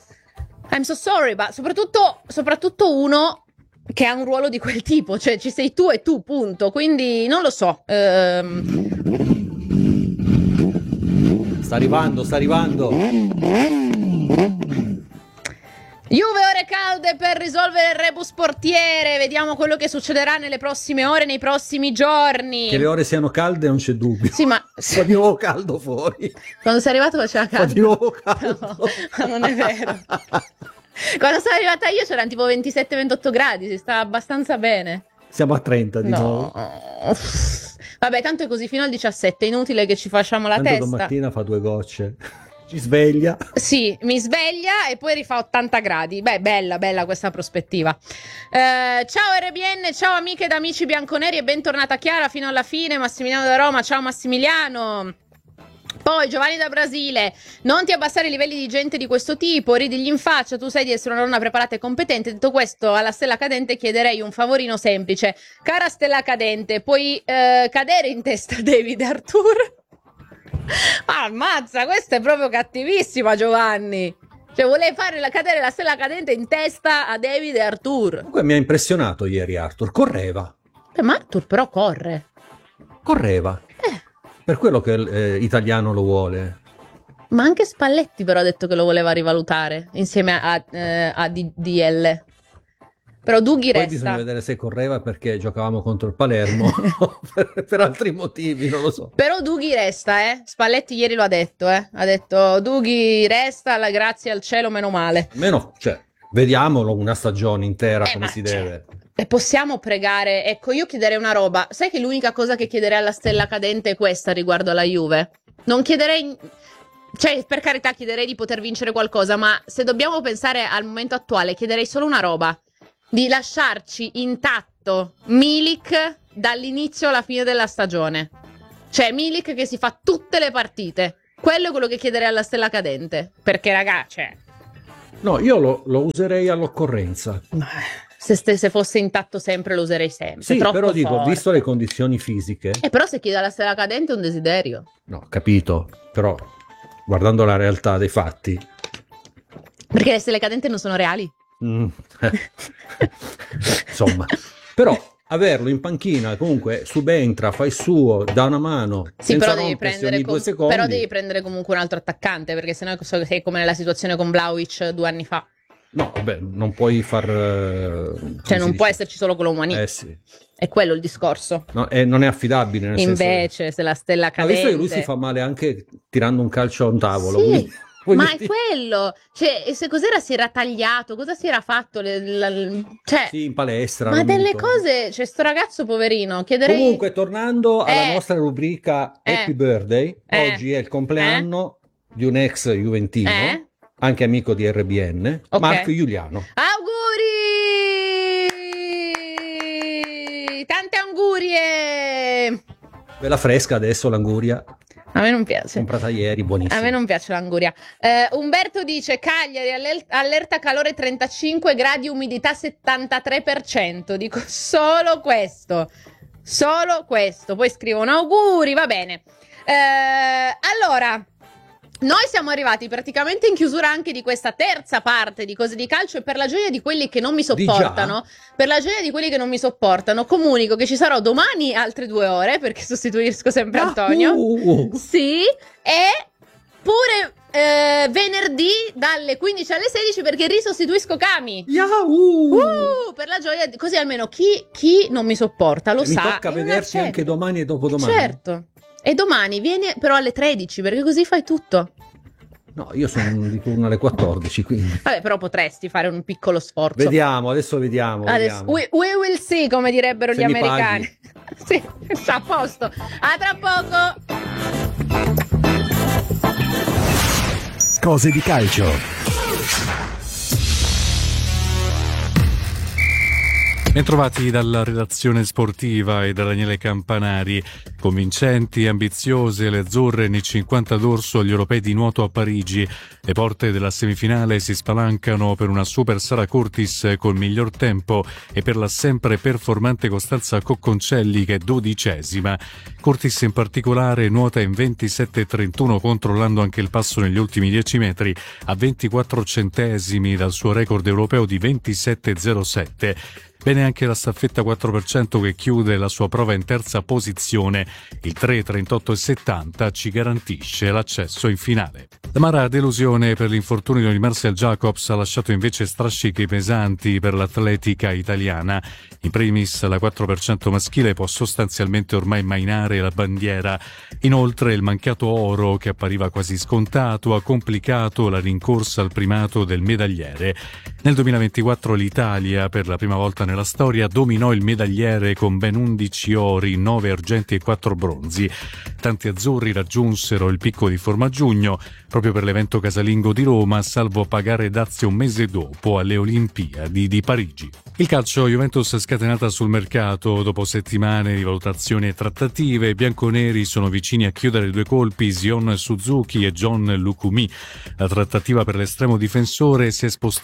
I'm so sorry, ma soprattutto, soprattutto uno che ha un ruolo di quel tipo, cioè ci sei tu e tu, punto. Quindi non lo so. Ehm... Sta arrivando, sta arrivando. Juve ore calde per risolvere il rebus portiere. Vediamo quello che succederà nelle prossime ore, nei prossimi giorni. Che le ore siano calde non c'è dubbio. Sì, ma fa di nuovo caldo fuori. Quando sei arrivato faceva caldo. Fa di nuovo caldo. No, ma non è vero. Quando sono arrivata io c'erano tipo ventisette ventotto gradi, si stava abbastanza bene. Siamo a trenta di no. nuovo. Vabbè, tanto è così fino al diciassette, è inutile che ci facciamo la tanto testa. Domattina fa due gocce. Ci sveglia. Sì, mi sveglia e poi rifà ottanta gradi. Beh, bella, bella questa prospettiva. Eh, ciao R B N, ciao amiche ed amici bianconeri e bentornata Chiara fino alla fine. Massimiliano da Roma, ciao Massimiliano. Poi Giovanni da Brasile: non ti abbassare i livelli di gente di questo tipo, ridigli in faccia, tu sai di essere una donna preparata e competente. Detto questo, alla Stella Cadente chiederei un favorino semplice. Cara Stella Cadente, puoi eh, cadere in testa a David Arthur? Ah, ammazza, questa è proprio cattivissima, Giovanni. Cioè vuole fare la, cadere la Stella Cadente in testa a David e Arthur. Comunque mi ha impressionato ieri Arthur, correva. Eh, ma Arthur però corre. Correva. Eh. Per quello che eh, Italiano lo vuole. Ma anche Spalletti però ha detto che lo voleva rivalutare insieme a, eh, a D D L. Però Dughi Poi resta. bisogna vedere se correva perché giocavamo contro il Palermo per, per altri motivi, non lo so. Però Dughi resta, eh. Spalletti ieri lo ha detto, eh. Ha detto Dughi resta, la grazie al cielo, meno male. Meno, cioè, vediamolo una stagione intera Eh, come ma si cioè, deve. E possiamo pregare, ecco, io chiederei una roba. Sai che l'unica cosa che chiederei alla stella cadente è questa riguardo alla Juve? Non chiederei, cioè, per carità, chiederei di poter vincere qualcosa, ma se dobbiamo pensare al momento attuale, chiederei solo una roba: di lasciarci intatto Milik dall'inizio alla fine della stagione. Cioè, Milik che si fa tutte le partite. Quello è quello che chiederei alla stella cadente. Perché, raga, cioè... No, io lo, lo userei all'occorrenza. Se, ste- se fosse intatto sempre lo userei sempre. Sì, Troppo però dico, forte. visto le condizioni fisiche... Eh, però se chiede alla stella cadente è un desiderio. No, capito, però guardando la realtà dei fatti... Perché le stelle cadenti non sono reali. Mm. Insomma, però averlo in panchina, comunque subentra, fa il suo, dà una mano, Sì, senza però devi, rompersi prendere ogni com- due secondi. però devi prendere comunque un altro attaccante, perché sennò so- sei come nella situazione con Vlahovic due anni fa. No, vabbè, non puoi far... eh, come Cioè si non può dice? esserci solo Colomani. Eh sì, È quello il discorso. no, eh, non è affidabile, nel senso che- Invece se la stella Ha cadente... visto che lui si fa male anche tirando un calcio a un tavolo. Sì, quindi- voglio ma è dire- quello. Cioè, e se cos'era si era tagliato, cosa si era fatto? Le- la- la- cioè, Sì, in palestra. ma non mi delle ricordo. cose, cioè sto ragazzo poverino, chiederei... Comunque, tornando alla Eh. nostra rubrica Eh. Happy Birthday, Eh. oggi è il compleanno di un ex juventino, Eh? anche amico di R B N, Ok. Marco Giuliano. Auguri! Tante angurie! Bella fresca adesso l'anguria, A me non piace. comprata ieri, buonissima. A me non piace l'anguria. Eh, Umberto dice Cagliari, aller- allerta calore trentacinque gradi, umidità settantatré per cento. Dico solo questo. Solo questo. Poi scrivono auguri, va bene. Eh, allora, noi siamo arrivati praticamente in chiusura anche di questa terza parte di Cose di Calcio e per la gioia di quelli che non mi sopportano, per la gioia di quelli che non mi sopportano, comunico che ci sarò domani altre due ore perché sostituisco sempre Antonio. Uh, Sì, e pure eh, venerdì dalle quindici alle sedici perché risostituisco Cami. Yahoo! Uh, per la gioia, di- così almeno chi, chi non mi sopporta lo Mi sa. tocca e non vederti accetta. anche domani e dopodomani. Certo. E domani vieni però alle tredici perché così fai tutto. No, io sono di turno alle quattordici, quindi Vabbè, però potresti fare un piccolo sforzo. vediamo, adesso vediamo. Adesso, vediamo. we, we will see, come direbbero Se gli mi americani. Sì, sta a posto. A tra poco. Cose di calcio. Bentrovati dalla redazione sportiva e da Daniele Campanari. Convincenti e ambiziose le azzurre nei cinquanta d'orso agli europei di nuoto a Parigi. Le porte della semifinale si spalancano per una super Sara Curtis col miglior tempo e per la sempre performante Costanza Cocconcelli che è dodicesima. Curtis in particolare nuota in ventisette trentuno controllando anche il passo negli ultimi dieci metri a ventiquattro centesimi dal suo record europeo di ventisette zero sette. Bene anche la staffetta quattro per cento che chiude la sua prova in terza posizione. Il tre trentotto e settanta ci garantisce l'accesso in finale. L'amara delusione per l'infortunio di Marcel Jacobs ha lasciato invece strascichi pesanti per l'atletica italiana. In primis la quattro per cento maschile può sostanzialmente ormai mainare la bandiera. Inoltre il mancato oro, che appariva quasi scontato, ha complicato la rincorsa al primato del medagliere. Nel duemilaventiquattro l'Italia, per la prima volta nella storia, dominò il medagliere con ben undici ori, nove argenti e quattro bronzi. Tanti azzurri raggiunsero il picco di Formaggio proprio per l'evento casalingo di Roma, salvo pagare dazi un mese dopo alle Olimpiadi di Parigi. Il calcio, Juventus scatenata sul mercato dopo settimane di valutazioni e trattative. I bianconeri sono vicini a chiudere due colpi, Zion Suzuki e John Lukumi. La trattativa per l'estremo difensore si è spostata da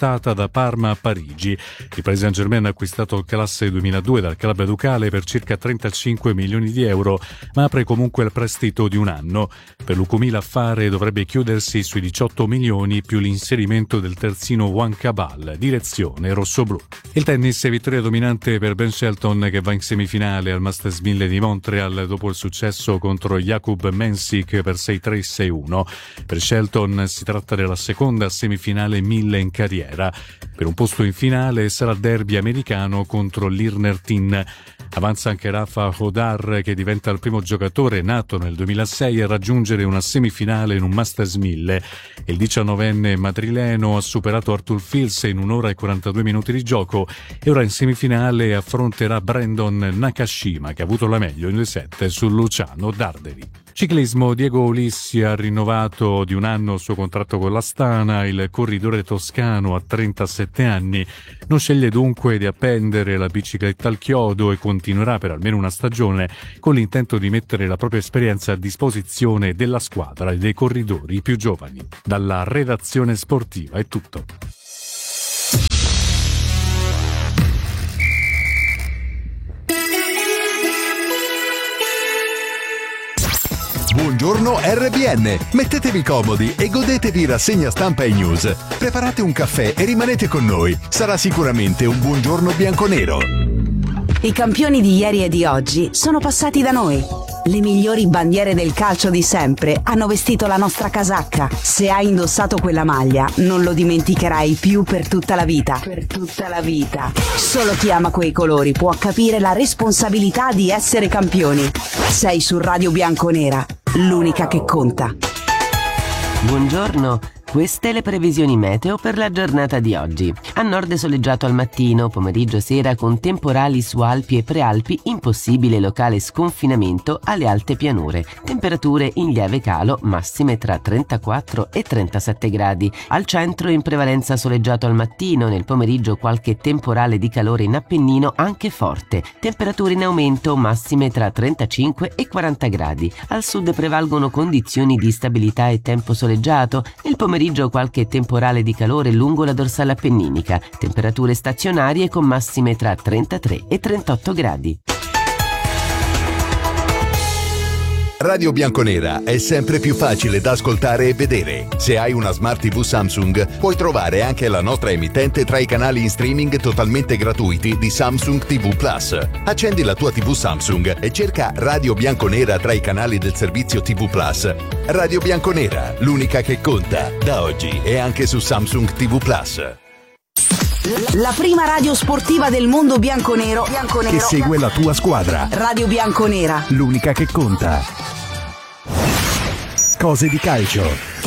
dalla Parma a Parigi. Il Paris Saint-Germain ha acquistato il classe duemiladue dal club ducale per circa trentacinque milioni di euro, ma apre comunque il prestito di un anno. Per Lukumi l'affare dovrebbe chiudersi sui diciotto milioni più l'inserimento del terzino Juan Cabal, direzione rossoblù. Il tennis è vittoria dominante per Ben Shelton, che va in semifinale al Masters mille di Montreal dopo il successo contro Jakub Mensik per sei tre sei uno. Per Shelton si tratta della seconda semifinale mille in carriera. Per un posto in finale sarà il derby americano contro l'Irner Tin. Avanza anche Rafa Hodar, che diventa il primo giocatore nato nel duemilasei a raggiungere una semifinale in un Masters mille. Il diciannovenne madrileno ha superato Arthur Fils in un'ora e quarantadue minuti di gioco e ora in semifinale affronterà Brandon Nakashima, che ha avuto la meglio in due set su Luciano Darderi. Ciclismo, Diego Ulissi ha rinnovato di un anno il suo contratto con l'Astana. Il corridore toscano a trentasette anni non sceglie dunque di appendere la bicicletta al chiodo e continuerà per almeno una stagione con l'intento di mettere la propria esperienza a disposizione della squadra e dei corridori più giovani. Dalla redazione sportiva è tutto. Buongiorno R B N, mettetevi comodi e godetevi rassegna stampa e news. Preparate un caffè e rimanete con noi, sarà sicuramente un buongiorno bianconero. I campioni di ieri e di oggi sono passati da noi. Le migliori bandiere del calcio di sempre hanno vestito la nostra casacca. Se hai indossato quella maglia, non lo dimenticherai più per tutta la vita. Per tutta la vita. Solo chi ama quei colori può capire la responsabilità di essere campioni. Sei su Radio Bianconera, l'unica che conta. Buongiorno. Queste le previsioni meteo per la giornata di oggi. A nord soleggiato al mattino, pomeriggio e sera con temporali su Alpi e Prealpi, impossibile locale sconfinamento alle alte pianure. Temperature in lieve calo, massime tra trentaquattro e trentasette gradi. Al centro in prevalenza soleggiato al mattino, nel pomeriggio qualche temporale di calore in Appennino anche forte. Temperature in aumento, massime tra trentacinque e quaranta gradi. Al sud prevalgono condizioni di stabilità e tempo soleggiato. Nel pomeriggio pomeriggio qualche temporale di calore lungo la dorsale appenninica, temperature stazionarie con massime tra trentatré e trentotto gradi. Radio Bianconera è sempre più facile da ascoltare e vedere. Se hai una Smart tivù Samsung, puoi trovare anche la nostra emittente tra i canali in streaming totalmente gratuiti di Samsung tivù Plus. Accendi la tua tivù Samsung e cerca Radio Bianconera tra i canali del servizio tivù Plus. Radio Bianconera, l'unica che conta, da oggi e anche su Samsung tivù Plus. La prima radio sportiva del mondo bianconero, bianconero che segue la tua squadra. Radio Bianconera, l'unica che conta. Cose di calcio.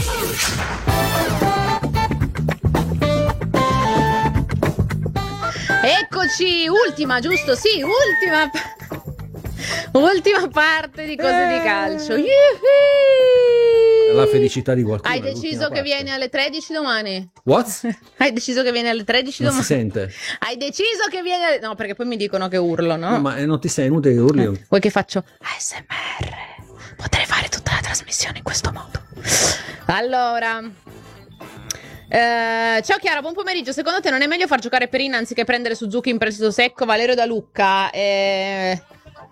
Eccoci, ultima, giusto? Sì, ultima ultima parte di Cose di calcio. Yuhi! La felicità di qualcuno. Hai deciso che vieni alle tredici domani? What? Hai deciso che vieni alle tredici non domani? Si sente. Hai deciso che vieni alle... No, perché poi mi dicono che urlo, no? No, ma non ti sei inutile che urli. Eh, vuoi che faccio A S M R? Potrei fare tutta la trasmissione in questo modo. Allora... Eh, ciao Chiara, buon pomeriggio. Secondo te non è meglio far giocare Perin anziché prendere Suzuki in prestito secco? Valerio da Lucca. Eh...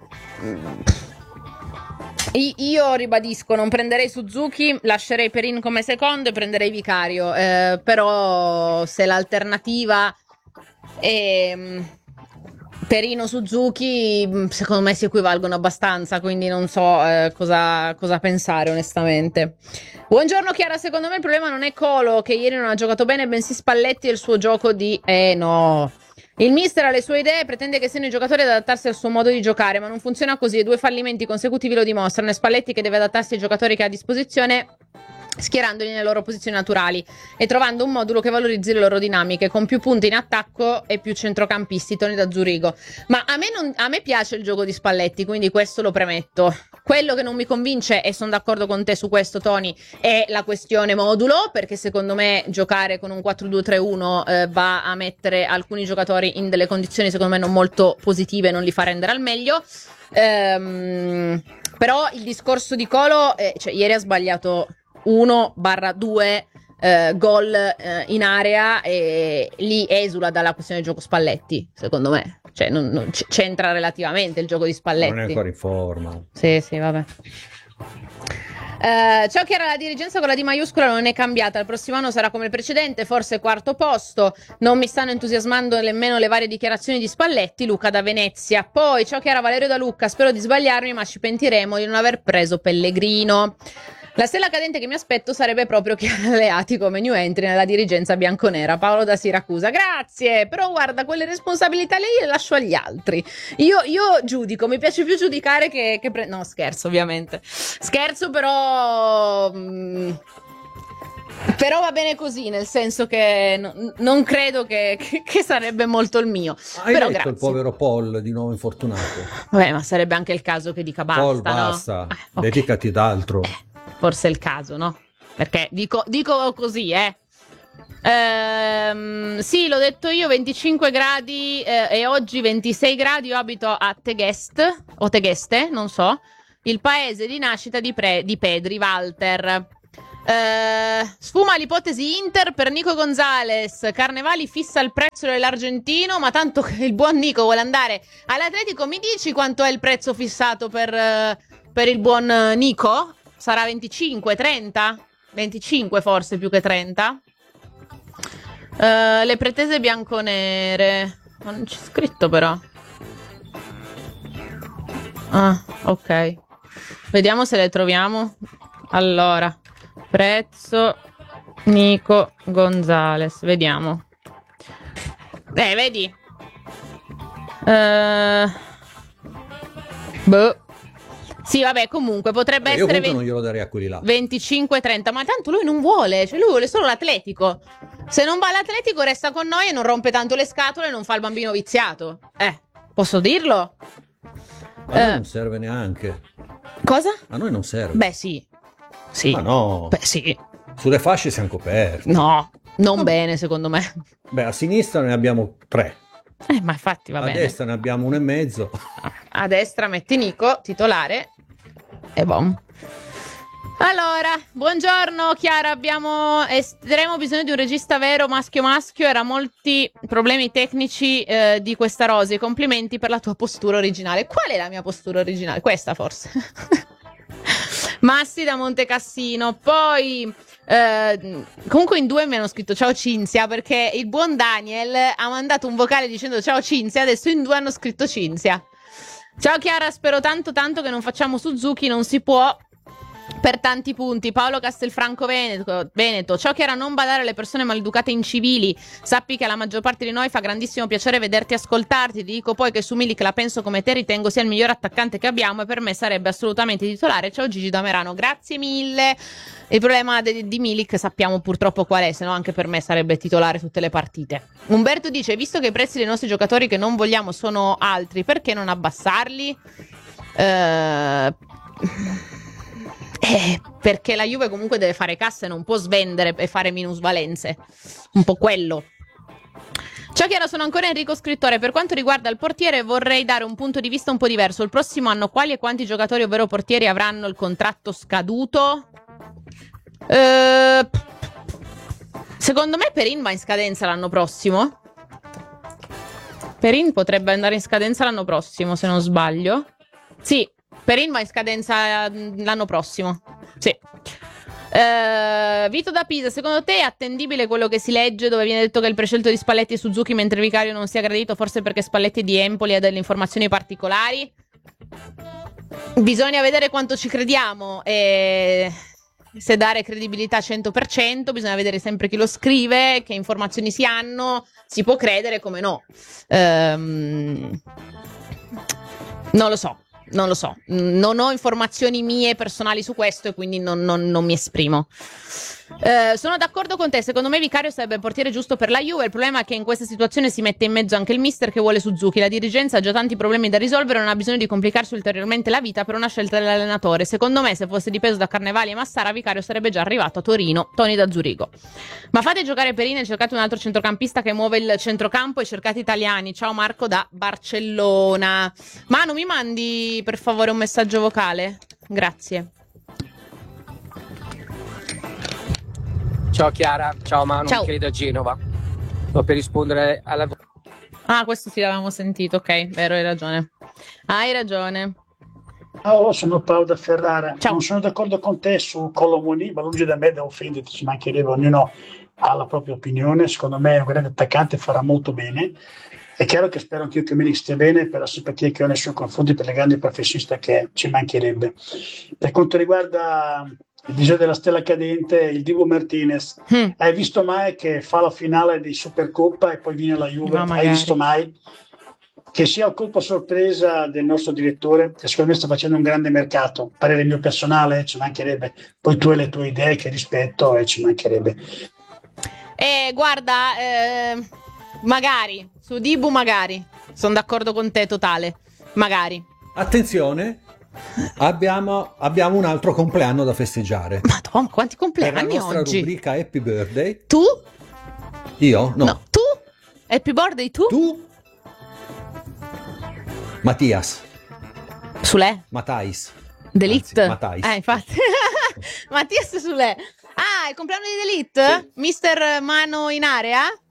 Io ribadisco, non prenderei Suzuki, lascerei Perin come secondo e prenderei Vicario, eh, però se l'alternativa è Perino Suzuki, secondo me si equivalgono abbastanza, quindi non so eh, cosa, cosa pensare onestamente. Buongiorno Chiara, secondo me il problema non è Colo che ieri non ha giocato bene, bensì Spalletti e il suo gioco di... Eh no... Il mister ha le sue idee e pretende che siano i giocatori ad adattarsi al suo modo di giocare, ma non funziona così e due fallimenti consecutivi lo dimostrano. È Spalletti che deve adattarsi ai giocatori che ha a disposizione, schierandoli nelle loro posizioni naturali e trovando un modulo che valorizzi le loro dinamiche, con più punti in attacco e più centrocampisti. Toni da Zurigo. Ma a me, non, a me piace il gioco di Spalletti, quindi questo lo premetto. Quello che non mi convince, e sono d'accordo con te su questo Tony, è la questione modulo, perché secondo me giocare con un quattro due tre uno eh, va a mettere alcuni giocatori in delle condizioni secondo me non molto positive, non li fa rendere al meglio. Ehm, però il discorso di Colo, eh, cioè ieri ha sbagliato uno barra due eh, gol eh, in area e lì esula dalla questione del gioco Spalletti, secondo me. Cioè, non, non c- c'entra relativamente il gioco di Spalletti. Non è ancora in forma. Sì, sì, vabbè. Uh, ciò che era la dirigenza con la D maiuscola non è cambiata, il prossimo anno sarà come il precedente, forse quarto posto, non mi stanno entusiasmando nemmeno le varie dichiarazioni di Spalletti. Luca da Venezia. Poi ciò che era Valerio da Lucca, spero di sbagliarmi ma ci pentiremo di non aver preso Pellegrino. La stella cadente che mi aspetto sarebbe proprio Chiara Alleati come new entry nella dirigenza bianconera. Paolo da Siracusa. Grazie, però guarda, quelle responsabilità lì le lascio agli altri. Io, io giudico, mi piace più giudicare che, che pre- no, scherzo ovviamente. Scherzo, però mh, però va bene così, nel senso che no, non credo che, che, che sarebbe molto il mio. Hai però letto grazie. il povero Paul di nuovo infortunato? Vabbè, ma sarebbe anche il caso che dica basta, Paul, no? basta, Eh, ok. dedicati ad altro. Eh, forse è il caso, no? Perché dico, dico così, eh. Ehm, sì, l'ho detto io, venticinque gradi eh, e oggi ventisei gradi. Io abito a Tegest o Tegeste, non so, il paese di nascita di, Pre- di Pedri, Walter. Eh, sfuma l'ipotesi Inter per Nico Gonzalez. Carnevali fissa il prezzo dell'argentino, ma tanto che il buon Nico vuole andare all'Atletico. Mi dici quanto è il prezzo fissato per, eh, per il buon Nico? Sarà venticinque, trenta? venticinque forse più che trenta? Uh, le pretese bianconere. Ma non c'è scritto però. Ah, ok. Vediamo se le troviamo. Allora, prezzo Nico Gonzalez. Vediamo. Eh, vedi? Uh, boh. Sì, vabbè, comunque potrebbe Io essere comunque venti non glielo darei a quelli là. venticinque trenta, ma tanto lui non vuole, cioè lui vuole solo l'Atletico. Se non va all'Atletico resta con noi e non rompe tanto le scatole e non fa il bambino viziato. Eh, posso dirlo? Ma a noi Eh. non serve neanche. Cosa? A noi non serve. Beh, sì. Sì. Ma no. Beh, sì. Sulle fasce siamo coperti. No, non bene, secondo me. Beh, a sinistra ne abbiamo tre. Eh, ma infatti va a bene. destra ne abbiamo uno e mezzo. A destra metti Nico, titolare. E bom. Allora, buongiorno Chiara, abbiamo estremo bisogno di un regista vero maschio maschio, era molti problemi tecnici eh, di questa Rosy, complimenti per la tua postura originale. Qual è la mia postura originale? Questa forse. Massi da Montecassino. Poi eh, comunque in due mi hanno scritto ciao Cinzia, perché il buon Daniel ha mandato un vocale dicendo ciao Cinzia, adesso in due hanno scritto Cinzia. Ciao Chiara, spero tanto tanto che non facciamo Suzuki, non si può per tanti punti. Paolo Castelfranco Veneto, Veneto. Ciao Chiara, non badare alle persone maleducate incivili, sappi che alla maggior parte di noi fa grandissimo piacere vederti e ascoltarti. Ti dico poi che su Milik la penso come te, ritengo sia il miglior attaccante che abbiamo e per me sarebbe assolutamente titolare. Ciao Gigi da Merano, grazie mille. Il problema de- di Milik sappiamo purtroppo qual è, se no anche per me sarebbe titolare tutte le partite. Umberto dice, visto che i prezzi dei nostri giocatori che non vogliamo sono altri, perché non abbassarli? Eh... Eh, perché la Juve comunque deve fare cassa e non può svendere e fare minusvalenze. Un po' quello. Ciao Chiara, sono ancora Enrico Scrittore. Per quanto riguarda il portiere vorrei dare un punto di vista un po' diverso. Il prossimo anno quali e quanti giocatori, ovvero portieri, avranno il contratto scaduto? Eh, secondo me Perin va in scadenza l'anno prossimo. Perin potrebbe andare in scadenza l'anno prossimo, se non sbaglio. Sì, Perin va in scadenza l'anno prossimo. Sì. Uh, Vito da Pisa, secondo te è attendibile quello che si legge dove viene detto che il prescelto di Spalletti e Suzuki mentre Vicario non sia gradito, forse perché Spalletti è di Empoli ha delle informazioni particolari? Bisogna vedere quanto ci crediamo e se dare credibilità cento per cento, bisogna vedere sempre chi lo scrive, che informazioni si hanno, si può credere come no. Um, non lo so. Non lo so, non ho informazioni mie personali su questo e quindi non, non, non mi esprimo. Eh, sono d'accordo con te, secondo me Vicario sarebbe il portiere giusto per la Juve. Il problema è che in questa situazione si mette in mezzo anche il mister che vuole Suzuki. La dirigenza ha già tanti problemi da risolvere, non ha bisogno di complicarsi ulteriormente la vita per una scelta dell'allenatore. Secondo me se fosse dipeso da Carnevali e Massara, Vicario sarebbe già arrivato a Torino. Toni da Zurigo. Ma fate giocare Perin e cercate un altro centrocampista che muove il centrocampo e cercate italiani. Ciao Marco da Barcellona. Manu, mi mandi per favore un messaggio vocale? Grazie. Ciao Chiara, ciao Manu, Ciao. Michele da Genova. Sto per rispondere alla... Ah, questo sì l'avevamo sentito, ok, vero, hai ragione. Hai ragione. Ciao, sono Paolo da Ferrara. Ciao. Non sono d'accordo con te su Colomoni, ma lungi da me da offenderti, ci mancherebbe, ognuno ha la propria opinione. Secondo me è un grande attaccante, farà molto bene. È chiaro che spero anch'io che Milik stia bene per la simpatia che ho nei suoi confronti, per le grandi professionista che è, ci mancherebbe. Per quanto riguarda il disegno della stella cadente, il Dibu Martinez, Mm. hai visto mai che fa la finale di Supercoppa e poi viene la Juve? Ma Hai magari. visto mai? Che sia il colpo sorpresa del nostro direttore, che secondo me sta facendo un grande mercato, parere mio personale, ci mancherebbe. Poi tu hai le tue idee che rispetto e ci mancherebbe. E guarda, eh, magari, su Dibu magari, sono d'accordo con te totale, magari. Attenzione, abbiamo, abbiamo un altro compleanno da festeggiare. Madonna, quanti Per la compleanni nostra oggi? rubrica Happy Birthday. Tu? Io? No. Tu? Happy birthday tu? Tu? Mattias. Sule? Matthijs. Delete? Anzi, Matthijs. Eh, infatti. Mattias Sule. Ah, il compleanno di Delete? Mister Mano in area?